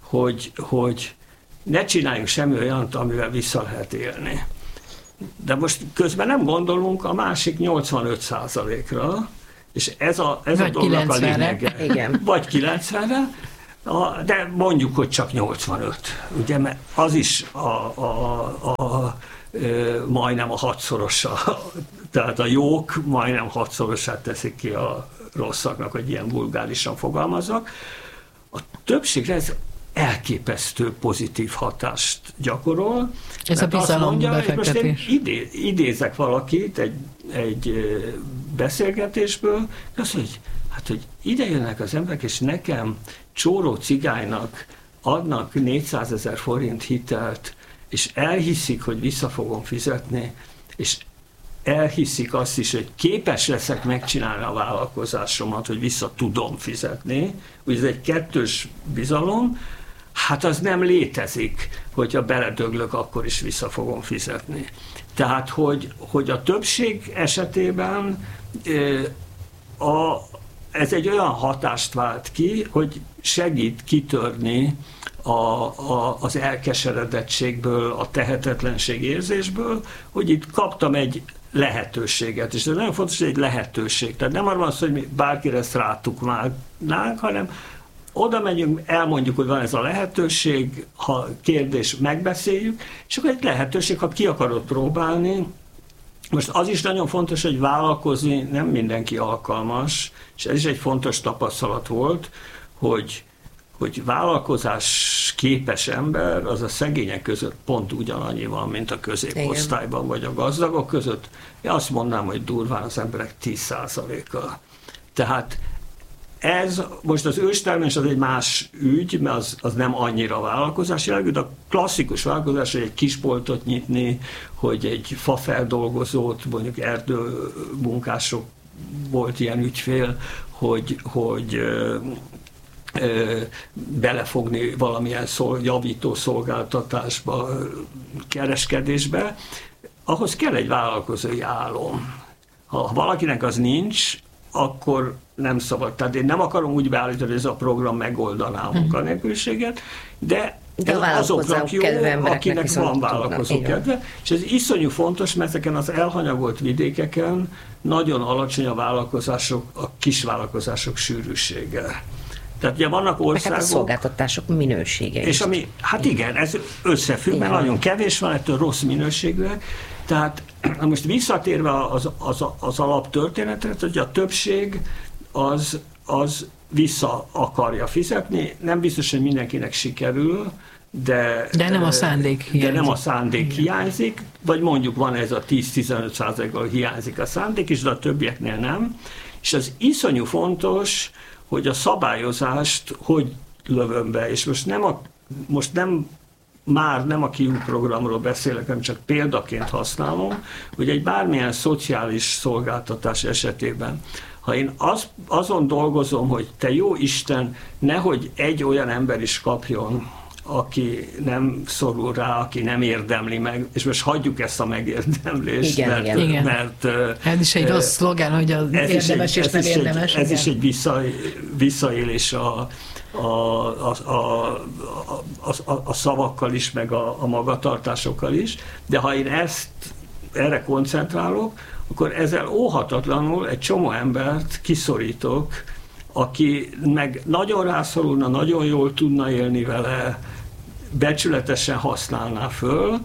hogy, hogy ne csináljunk semmi olyant, amivel vissza lehet élni. De most közben nem gondolunk a másik nyolcvanöt százalékra, és ez a, ez a dolognak a lényege. Igen. Vagy kilencvenre, de mondjuk, hogy csak nyolcvanöt. Ugye, mert az is a, a, a, a, majdnem a hatszorosa, tehát a jók majdnem hatszorosát teszik ki a rosszaknak, hogy ilyen vulgárisan fogalmazzak. A többségre ez elképesztő pozitív hatást gyakorol. Ez a bizalom befektetés. Most én idé, idézek valakit egy, egy beszélgetésből, azt mondja, hogy, hát, hogy ide jönnek az emberek, és nekem csóró cigánynak adnak négyszázezer forint hitelt, és elhiszik, hogy vissza fogom fizetni, és elhiszik azt is, hogy képes leszek megcsinálni a vállalkozásomat, hogy vissza tudom fizetni. Ugye ez egy kettős bizalom, hát az nem létezik, hogyha beledöglök, akkor is vissza fogom fizetni. Tehát, hogy, hogy a többség esetében a, ez egy olyan hatást vált ki, hogy segít kitörni a, a, az elkeseredettségből, a tehetetlenség érzésből, hogy itt kaptam egy lehetőséget, és ez nagyon fontos, hogy egy lehetőség. Tehát nem arra van szó, hogy mi bárkire ezt rátukmálnánk, hanem oda megyünk, elmondjuk, hogy van ez a lehetőség, ha kérdés, megbeszéljük, és akkor egy lehetőség, ha ki akarod próbálni. Most az is nagyon fontos, hogy vállalkozni nem mindenki alkalmas, és ez is egy fontos tapasztalat volt, hogy, hogy vállalkozás képes ember, az a szegények között pont ugyanannyi van, mint a középosztályban, vagy a gazdagok között. Én azt mondanám, hogy durván az emberek tíz százaléka. Tehát ez, most az őstermelés az egy más ügy, mert az, az nem annyira vállalkozás jellegű, de a klasszikus vállalkozás, hogy egy kisboltot nyitni, hogy egy fafeldolgozót, mondjuk erdőmunkások volt ilyen ügyfél, hogy, hogy ö, ö, belefogni valamilyen szol, javító szolgáltatásba, kereskedésbe, ahhoz kell egy vállalkozói álom. Ha valakinek az nincs, akkor nem szabad. Tehát én nem akarom úgy beállítani, hogy ez a program megoldaná a munkanélküliséget, de, de ez azoknak jó, akinek van vállalkozó kedve. És ez iszonyú fontos, mert ezeken az elhanyagolt vidékeken nagyon alacsony a vállalkozások, a kisvállalkozások sűrűsége. Tehát ugye vannak országok... Hát a szolgáltatások minősége és is. Ami, hát igen, ez összefügg, igen. Mert nagyon kevés van, ettől rossz minőségűek. Tehát most visszatérve az, az, az alaptörténetre, hogy a többség az, az vissza akarja fizetni. Nem biztos, hogy mindenkinek sikerül, de, de nem a szándék hiányzik. De nem a szándék hiányzik, vagy mondjuk van ez a tíz-tizenöt százalékkal hiányzik a szándék, és de a többieknél nem. És az iszonyú fontos, hogy a szabályozást hogy lövöm be, és most nem, a, most nem már nem a Kiú programról beszélek, hanem csak példaként használom, hogy egy bármilyen szociális szolgáltatás esetében, ha én az, azon dolgozom, hogy te jó Isten, nehogy egy olyan ember is kapjon, aki nem szorul rá, aki nem érdemli meg, és most hagyjuk ezt a megérdemlést, igen, mert, igen. mert... Ez is egy rossz szlogán, hogy az érdemes és nem érdemes. Ez is egy vissza, visszaélés a, a, a, a, a, a, a szavakkal is, meg a, a magatartásokkal is, de ha én ezt erre koncentrálok, akkor ezzel óhatatlanul egy csomó embert kiszorítok, aki meg nagyon rászorulna, nagyon jól tudna élni vele, becsületesen használná föl.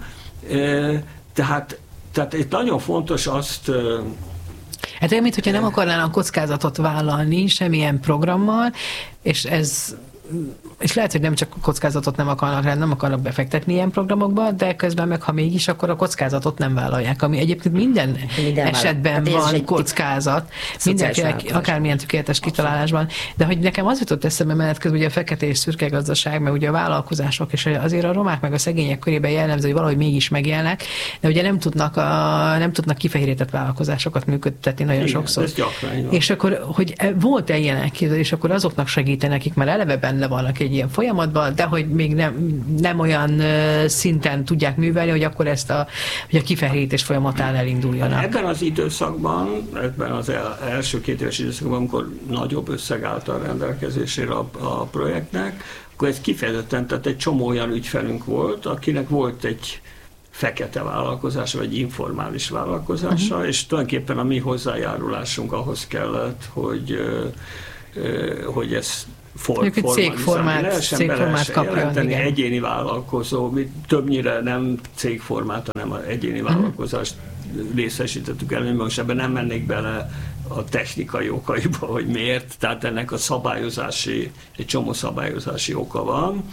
Tehát, tehát itt nagyon fontos azt... Hát olyan, mintha nem akarnának kockázatot vállalni semmilyen programmal, és ez... és lehet, hogy nem csak kockázatot nem akarnak, nem akarnak befektetni ilyen programokba, de közben meg, ha mégis, akkor a kockázatot nem vállalják, ami egyébként minden, minden esetben hát van kockázat, mindenkinek, akármilyen tökéletes kitalálásban, de hogy nekem az jutott eszembe menet közben, ugye a fekete és szürke gazdaság, mert ugye a vállalkozások, és azért a romák meg a szegények körében jellemző, hogy valahogy mégis megélnek, de ugye nem tudnak, a, nem tudnak kifehérített vállalkozásokat működtetni nagyon igen, sokszor. És akkor, hogy volt-e ilyen elképzelés, és akkor azoknak segítenek, akik már eleve benne vannak egy ilyen folyamatban, de hogy még nem, nem olyan szinten tudják művelni, hogy akkor ezt a, hogy a kifehérítés folyamatán elinduljanak. Ebben az időszakban, ebben az el, első két éves időszakban, amikor nagyobb összeg állt a rendelkezésére a, a projektnek, akkor akkor ez kifejezetten, tehát egy csomó olyan ügyfelünk volt, akinek volt egy fekete vállalkozása, vagy informális vállalkozása, uh-huh. és tulajdonképpen a mi hozzájárulásunk ahhoz kellett, hogy, hogy ez for, formalizálni lehessen, be lehessen jelenteni. Igen. Egyéni vállalkozó, mi többnyire nem cégformát, hanem az egyéni uh-huh. vállalkozást részesítettük előnyben, most ebben nem mennék bele a technikai okaiba, hogy miért, tehát ennek a szabályozási, egy csomó szabályozási oka van.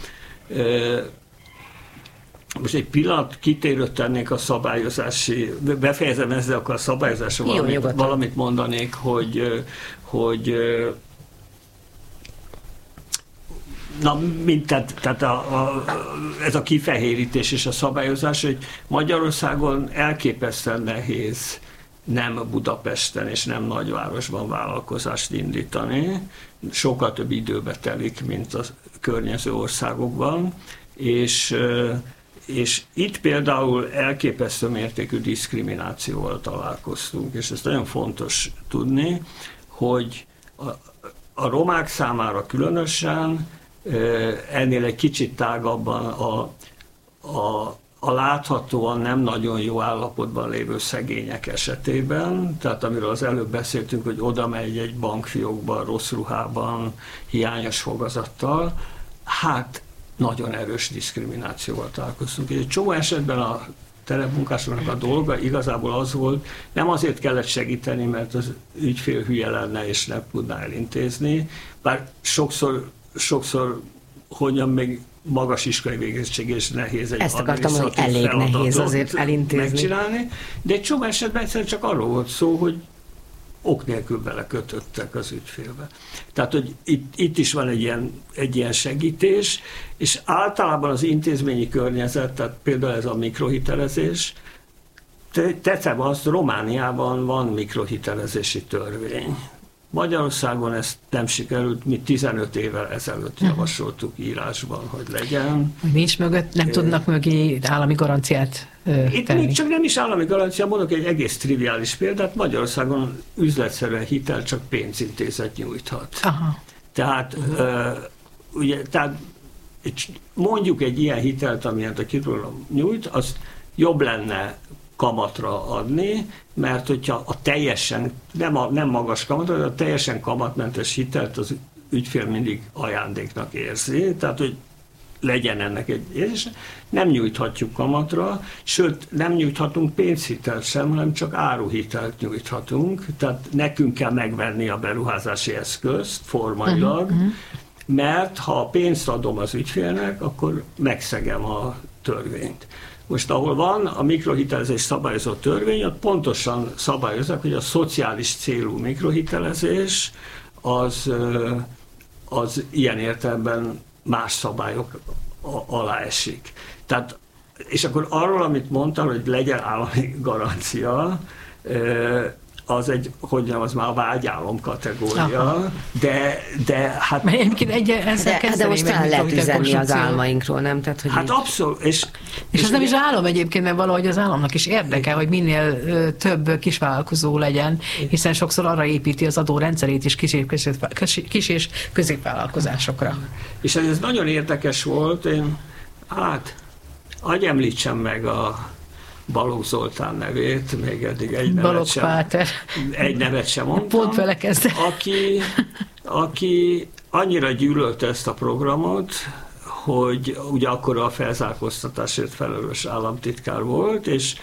Most egy pillanat kitérőt tennék a szabályozási, befejezem ezzel, akkor a szabályozásra valamit, valamit mondanék, hogy, hogy na, mint, tehát, tehát a, a, ez a kifehérítés és a szabályozás, hogy Magyarországon elképesztően nehéz nem Budapesten és nem nagyvárosban vállalkozást indítani. Sokkal több időbe telik, mint a környező országokban, és, és itt például elképesztő mértékű diszkriminációval találkoztunk, és ez nagyon fontos tudni, hogy a, a romák számára különösen ennél egy kicsit tágabban a, a, a láthatóan nem nagyon jó állapotban lévő szegények esetében, tehát amiről az előbb beszéltünk, hogy oda megy egy bankfiókban, rossz ruhában, hiányos fogazattal, hát nagyon erős diszkriminációval találkoztunk. Egy csomó esetben a terepmunkásoknak a dolga igazából az volt, nem azért kellett segíteni, mert az ügyfél hülye lenne és nem tudná elintézni, bár sokszor sokszor, hogyan még magas iskolai végzettség és nehéz egy Ezt akartam, hogy elég nehéz azért elintézni. Megcsinálni, de egy csomó esetben egyszerűen csak arról volt szó, hogy ok nélkül belekötöttek az ügyfélbe. Tehát, hogy itt, itt is van egy ilyen, egy ilyen segítés, és általában az intézményi környezet, tehát például ez a mikrohitelezés, tetszem azt, Romániában van mikrohitelezési törvény. Magyarországon ezt nem sikerült, mi tizenöt évvel ezelőtt javasoltuk írásban, hogy legyen. Nincs mögött, nem é, tudnak mögé állami garanciát ö, Itt tenni. még csak nem is állami garancia, mondok egy egész triviális példát, Magyarországon üzletszerűen hitel csak pénzintézet nyújthat. Aha. Tehát, ö, ugye, tehát mondjuk egy ilyen hitelt, amilyet a kiprogram nyújt, az jobb lenne kamatra adni, mert hogyha a teljesen, nem, a, nem magas kamatra, de a teljesen kamatmentes hitelt az ügyfél mindig ajándéknak érzi, tehát hogy legyen ennek egy, és nem nyújthatjuk kamatra, sőt nem nyújthatunk pénzhitelt sem, hanem csak áruhitelt nyújthatunk, tehát nekünk kell megvenni a beruházási eszközt formailag, uh-huh. mert ha a pénzt adom az ügyfélnek, akkor megszegem a törvényt. Most ahol van a mikrohitelezés szabályozó törvény, ott pontosan szabályozzák, hogy a szociális célú mikrohitelezés az, az ilyen értelemben más szabályok alá esik. Tehát, és akkor arról, amit mondtam, hogy legyen állami garancia, az egy, hogy nem, az már a vágyálom kategória, de, de hát... Mert egyébként egy, ezzel de, de most talán lehet üzenni az álmainkról, nem? Tehát, hogy hát így... abszolút. És, és, és ez nem is állam egyébként, mert valahogy az államnak is érdeke, hogy minél ö, több kisvállalkozó legyen, hiszen sokszor arra építi az adórendszerét is kis, kis, kis és középvállalkozásokra. És ez nagyon érdekes volt, én hát, hagyj említsem meg a Balogh Zoltán nevét, még eddig egy nevet sem, egy nevet sem mondtam, pont vele kezdem. Aki, aki annyira gyűlölte ezt a programot, hogy ugye akkor a felzárkóztatásért felelős államtitkár volt, és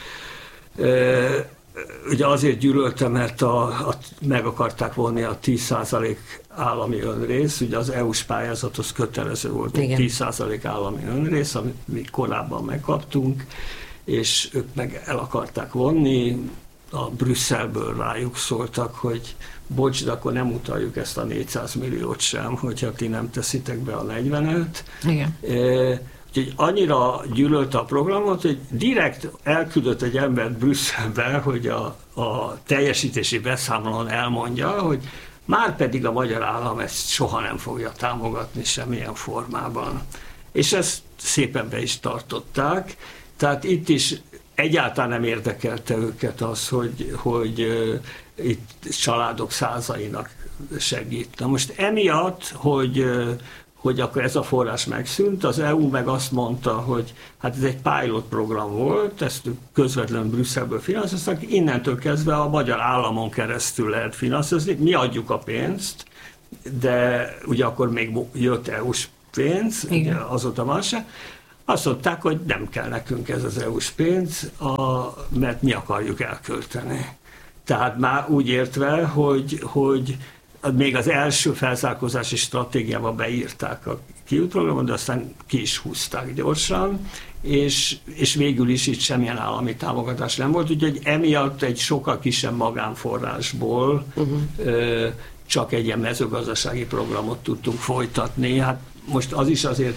e, ugye azért gyűlölte, mert a, a, meg akarták vonni a tíz százalék állami önrész, ugye az é u-s pályázat az kötelező volt, hogy tíz százalék állami önrész, amit mi korábban megkaptunk, és ők meg el akarták vonni, a Brüsszelből rájuk szóltak, hogy bocs, de akkor nem utaljuk ezt a négyszáz milliót sem, hogyha ti nem teszitek be a negyvenet. Igen. E, úgyhogy annyira gyűlölte a programot, hogy direkt elküldött egy embert Brüsszelbe, hogy a, a teljesítési beszámolón elmondja, hogy már pedig a magyar állam ezt soha nem fogja támogatni semmilyen formában. És ezt szépen be is tartották. Tehát itt is egyáltalán nem érdekelte őket az, hogy, hogy uh, itt családok százainak segít. Na most emiatt, hogy, uh, hogy akkor ez a forrás megszűnt, az é u meg azt mondta, hogy hát ez egy pilot program volt, ezt közvetlenül Brüsszelből finanszíroztak, innentől kezdve a magyar államon keresztül lehet finanszírozni, mi adjuk a pénzt, de ugye akkor még jött é u-s pénz, ugye azóta van se, azt mondták, hogy nem kell nekünk ez az é u-s pénz, a, mert mi akarjuk elkölteni. Tehát már úgy értve, hogy, hogy még az első felzárkózási stratégiába beírták a kiútprogramot, de aztán ki is húzták gyorsan, és, és végül is itt semmilyen állami támogatás nem volt, úgyhogy emiatt egy sokkal kisebb magánforrásból uh-huh. ö, csak egy ilyen mezőgazdasági programot tudtunk folytatni. Hát most az is azért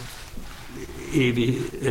évi ö,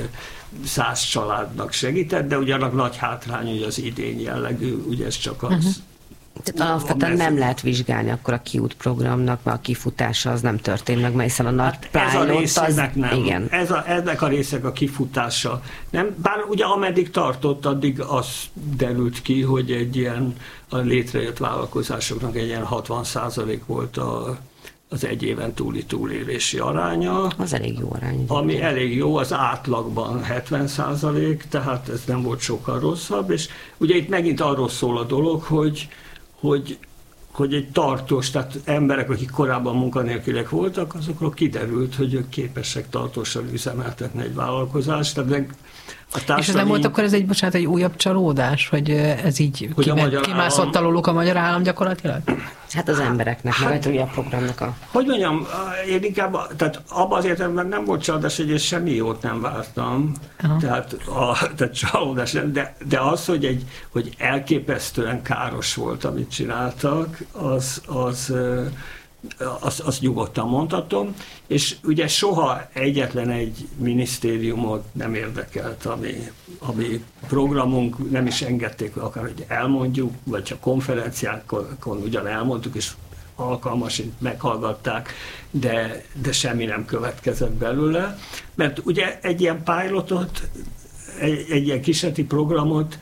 száz családnak segített, de ugyanak nagy hátrány, hogy az idény jellegű, ugye ez csak az. Uh-huh. Tehát alapvetően nem lehet vizsgálni akkor a kiút programnak, mert a kifutása az nem történt meg, mert hiszen a nagy hát ez a részének az, nem. Igen. Ez a, ennek a részek a kifutása nem. Bár ugye ameddig tartott, addig az derült ki, hogy egy ilyen a létrejött vállalkozásoknak egy ilyen hatvan százalék volt a, az egy éven túli túlélési aránya. Az elég jó arány. Ami ugye. Elég jó, az átlagban hetven százalék, tehát ez nem volt sokkal rosszabb, és ugye itt megint arról szól a dolog, hogy hogy, hogy egy tartós, tehát emberek, akik korábban munkanélkülek voltak, azokról kiderült, hogy ők képesek tartósan üzemeltetni egy vállalkozást. Tehát a és ez nem volt akkor ez egy, bocsánat, egy újabb csalódás, hogy ez így hogy kiment, kimászott aluluk a magyar állam gyakorlatilag? Hát az embereknek, hát, meg a programnak a... Hogy mondjam, én inkább, tehát abban az értelemben nem volt csalódás, hogy én semmi jót nem vártam, tehát, a, tehát csalódás nem, de, de az, hogy, egy, hogy elképesztően káros volt, amit csináltak, az, az, az, az nyugodtan mondhatom, és ugye soha egyetlen egy minisztériumot nem érdekelt, ami, ami programunk, nem is engedték akár, hogy elmondjuk, vagy csak konferenciákon ugyan elmondtuk, és alkalmasint meghallgatták, de, de semmi nem következett belőle, mert ugye egy ilyen pilotot, egy, egy ilyen kísérleti programot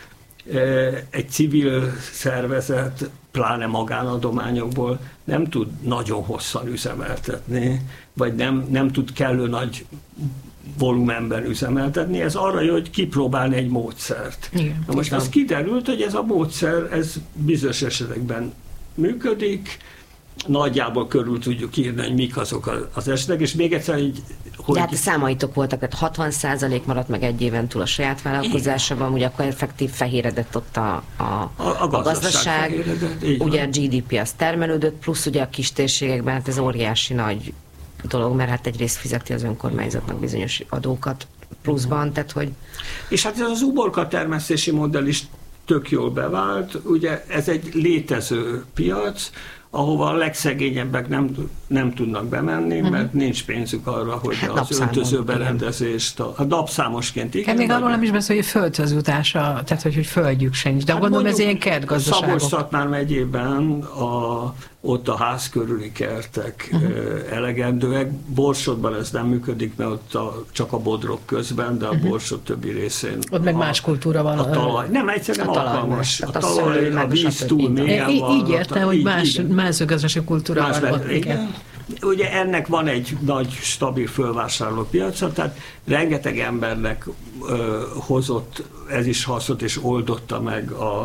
egy civil szervezet, pláne magánadományokból nem tud nagyon hosszan üzemeltetni, vagy nem, nem tud kellő nagy volumenben üzemeltetni. Ez arra jó, hogy kipróbálni egy módszert. Igen, Na most az kiderült, hogy ez a módszer, ez bizonyos esetekben működik, nagyjából körül tudjuk írni, hogy mik azok az esetek, és még egyszer így, hogy... De hát a számaitok voltak, tehát hatvan százalék maradt meg egy éven túl a saját vállalkozásában, ugye akkor effektív fehéredett ott a, a, a, a gazdaság, gazdaság ugye a gé dé pé az termelődött, plusz ugye a kistérségekben, hát ez óriási nagy dolog, mert hát egyrészt fizeti az önkormányzatnak bizonyos adókat pluszban, tehát hogy... És hát ez az uborka termesztési modell is tök jól bevált, ugye ez egy létező piac, ahova a legszegényebbek nem, nem tudnak bemenni, uh-huh. mert nincs pénzük arra, hogy hát az öltözőberendezést, a, a napszámosként igen. Még arról nem is beszél, hogy földhöz jutása, tehát hogy, hogy földjük sincs, de hát gondolom ez ilyen kertgazdaságok. Szabolcs-Szatmár megyében a, ott a ház körüli kertek uh-huh. elegendőek. Borsodban ez nem működik, mert ott a, csak a bodrok közben, de a uh-huh. Borsod többi részén. Ott meg más kultúra van. A talaj. Nem, egyszerűen a alkalmas. A talaj, a víz túl mélyen van. Így értem, hogy más mezőgazdasági kultúra van ott. Igen. Ugye ennek van egy nagy, stabil fölvásárló piaca, tehát rengeteg embernek ö, hozott ez is hasznot, és oldotta meg a,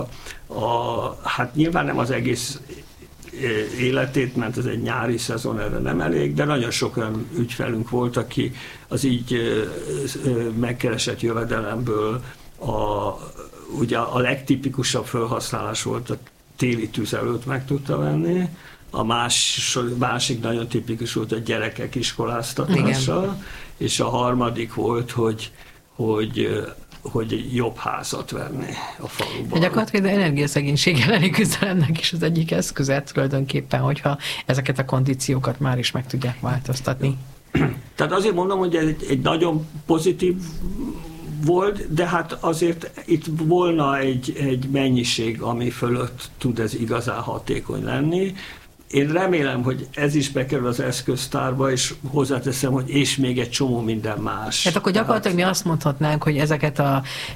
a, hát nyilván nem az egész életét, mert ez egy nyári szezon, erre nem elég, de nagyon sok olyan ügyfelünk volt, aki az így ö, ö, megkeresett jövedelemből a, ugye a legtipikusabb felhasználás volt a téli tüzelőt meg tudta venni, a más, másik nagyon tipikus volt a gyerekek iskoláztatása, igen. és a harmadik volt, hogy, hogy, hogy jobb házat venni a faluban. Gyakorlatilag energiaszegénység elleni küzdelemnek is az egyik eszköze tulajdonképpen, hogyha ezeket a kondíciókat már is meg tudják változtatni. Tehát azért mondom, hogy ez egy, egy nagyon pozitív volt, de hát azért itt volna egy, egy mennyiség, ami fölött tud ez igazán hatékony lenni. Én remélem, hogy ez is bekerül az eszköztárba, és hozzáteszem, hogy és még egy csomó minden más. Hát akkor gyakorlatilag Tehát... mi azt mondhatnánk, hogy ezeket a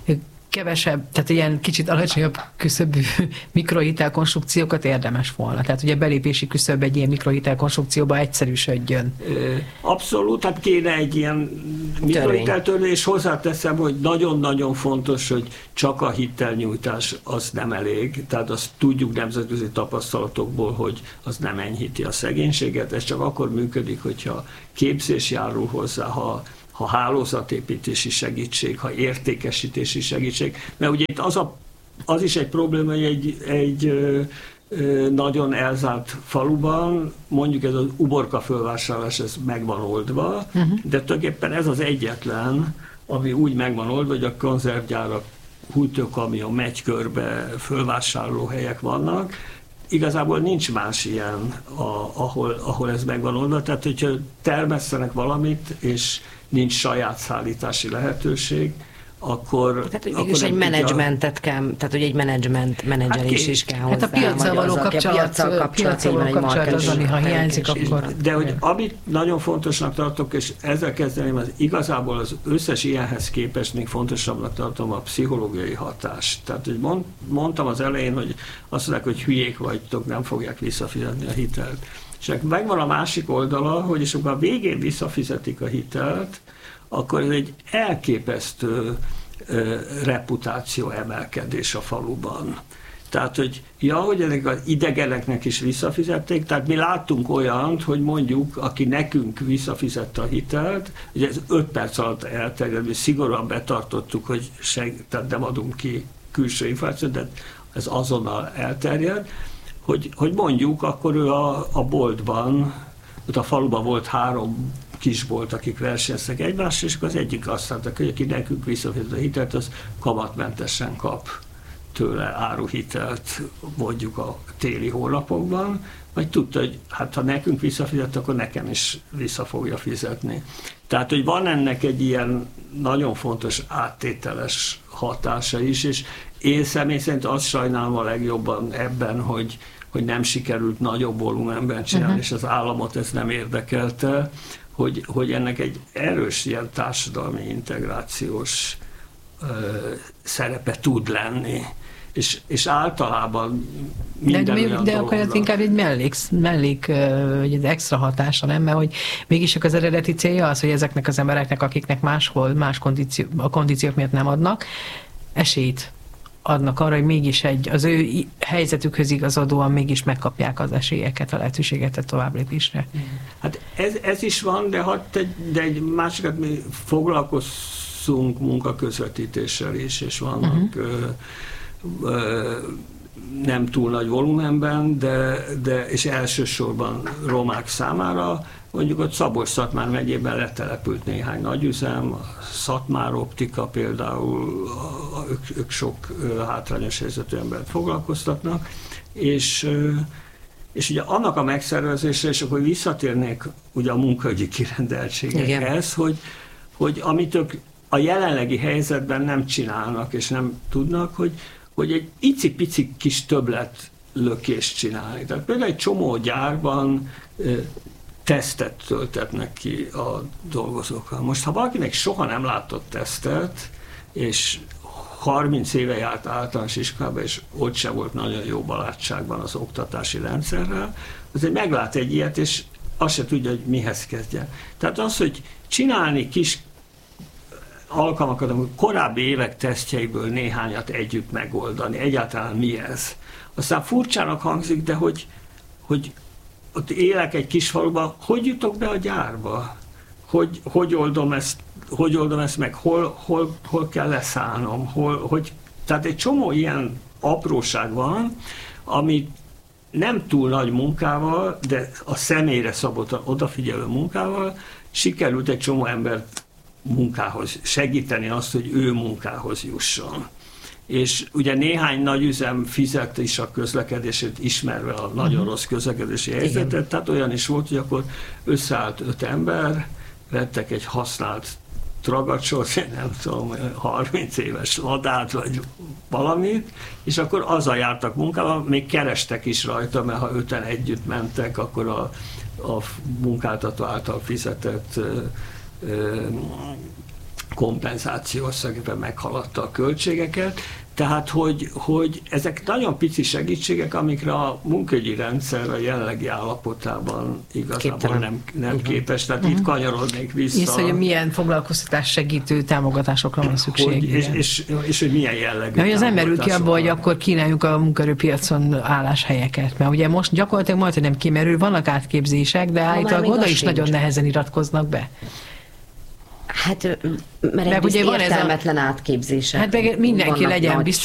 kevesebb, tehát ilyen kicsit alacsonyabb küszöbű mikrohitelkonstrukciókat érdemes volna. Tehát ugye belépési küszöb egy ilyen mikrohitelkonstrukcióba egyszerűsödjön. Abszolút, tehát kéne egy ilyen mikrohiteltörvény, és hozzáteszem, hogy nagyon-nagyon fontos, hogy csak a hitelnyújtás az nem elég. Tehát azt tudjuk nemzetközi tapasztalatokból, hogy az nem enyhíti a szegénységet, ez csak akkor működik, hogyha képzés járul hozzá, ha ha hálózatépítési segítség, ha értékesítési segítség. Mert ugye itt az, a, az is egy probléma, hogy egy, egy ö, ö, nagyon elzárt faluban, mondjuk ez az uborka fölvásárlás, ez meg van oldva, uh-huh. de tulajdonképpen ez az egyetlen, ami úgy meg van oldva, hogy a konzervgyárak, hújtókamion megy körbe, fölvásárló helyek vannak. Igazából nincs más ilyen, a, ahol, ahol ez meg van oldva. Tehát, hogyha termesztenek valamit, és nincs saját szállítási lehetőség, akkor... Tehát, akkor is egy menedzsmentet kell, tehát, hogy egy menedzsment, menedzselés hát is kell hozzá. Hát a piaccal való kapcsolat, piaccal való kapcsolat az, ami ha hiányzik, akkor... De hogy amit nagyon fontosnak tartok, és ezzel kezdeném, az igazából az összes ilyenhez képest még fontosabbnak tartom a pszichológiai hatást. Tehát, hogy mond, mondtam az elején, hogy azt mondják, hogy hülyék vagytok, nem fogják visszafizetni a hitelt. És megvan a másik oldala, hogy és akkor a végén visszafizetik a hitelt, akkor ez egy elképesztő ö, reputáció emelkedés a faluban. Tehát, hogy ja, hogy ezek az idegeneknek is visszafizették, tehát mi láttunk olyant, hogy mondjuk, aki nekünk visszafizette a hitelt, ugye ez öt perc alatt elterjedt, mi szigorúan betartottuk, hogy seg, tehát nem adunk ki külső információt, de ez azonnal elterjed, hogy, hogy mondjuk, akkor ő a, a boltban, ott a faluban volt három kisbolt, akik versenyeztek egymással, és akkor az egyik azt mondta, hogy aki nekünk visszafizet a hitelt, az kamatmentesen kap tőle áruhitelt mondjuk a téli hónapokban, vagy tudta, hogy hát ha nekünk visszafizet, akkor nekem is vissza fogja fizetni. Tehát, hogy van ennek egy ilyen nagyon fontos áttételes hatása is, és én személy szerint azt sajnálom a legjobban ebben, hogy, hogy nem sikerült nagyobb volumenben csinálni, uh-huh. és az államot ez nem érdekelte, hogy, hogy ennek egy erős ilyen társadalmi integrációs ö, szerepe tud lenni. És, és általában minden de, olyan de akkor ez inkább egy mellék, mellék egy extra hatása, nem? Mert hogy mégis az eredeti célja az, hogy ezeknek az embereknek, akiknek máshol, más kondíció, a kondíciók miatt nem adnak, esélyt adnak arra, hogy mégis egy, az ő helyzetükhöz igazodóan mégis megkapják az esélyeket, a lehetőséget a továbblépésre. Hát ez, ez is van, de, hát egy, de egy másikat mi foglalkozunk munkaközvetítéssel is, és vannak uh-huh. ö, ö, nem túl nagy volumenben, de, de és elsősorban romák számára, mondjuk ott Szabolcs-Szatmár megyében letelepült néhány nagyüzem, a Szatmár Optika például, a, a, ők, ők sok ö, hátrányos helyzetű embert foglalkoztatnak, és, ö, és ugye annak a megszervezése, és akkor visszatérnék ugye a munkaügyi kirendeltségekhez, hogy, hogy amit ők a jelenlegi helyzetben nem csinálnak, és nem tudnak, hogy, hogy egy icipici kis többlet lökést csinálni. Tehát például egy csomó gyárban ö, tesztet töltetnek ki a dolgozókkal. Most, ha valakinek soha nem látott tesztet, és harminc éve járt általános iskolába, és ott sem volt nagyon jó barátságban az oktatási rendszerrel, azért meglát egy ilyet, és azt se tudja, hogy mihez kezdjen. Tehát az, hogy csinálni kis alkalmakat, amikor korábbi évek tesztjeiből néhányat együtt megoldani, egyáltalán mi ez. Aztán furcsának hangzik, de hogy, hogy ott élek egy kis faluban, hogy jutok be a gyárba? Hogy, hogy, oldom, ezt, hogy oldom ezt meg? Hol, hol, hol kell leszállnom? Hol, hogy, tehát egy csomó ilyen apróság van, ami nem túl nagy munkával, de a személyre szabott odafigyelő munkával sikerült egy csomó embert munkához segíteni azt, hogy ő munkához jusson. És ugye néhány nagyüzem fizet is a közlekedését, ismerve a nagyon rossz közlekedési helyzetet, igen. Tehát olyan is volt, hogy akkor összeállt öt ember, vettek egy használt tragacsot, nem tudom, harminc éves ladát, vagy valamit, és akkor azzal jártak munkával, még kerestek is rajta, mert ha öten együtt mentek, akkor a, a munkáltató által fizetett ö, ö, kompenzáció összegében meghaladta a költségeket. Tehát, hogy, hogy ezek nagyon pici segítségek, amikre a munkaügyi rendszer a jelenlegi állapotában igazából nem, nem képes. Tehát uh-huh. itt kanyarodnék vissza. És hogy milyen foglalkoztatás segítő támogatásokra van szükség. Hogy, és, és, és hogy milyen jellegű. Mert az nem merül ki abba, hogy akkor kínáljuk a munkaerőpiacon álláshelyeket. Mert ugye most gyakorlatilag majd, hogy nem kimerül, vannak átképzések, de állítólag oda is nagyon nehezen iratkoznak be. Hát, mert egy ugye van értelmetlen ez a... átképzések. Hát meg mindenki legyen nagy, biztos,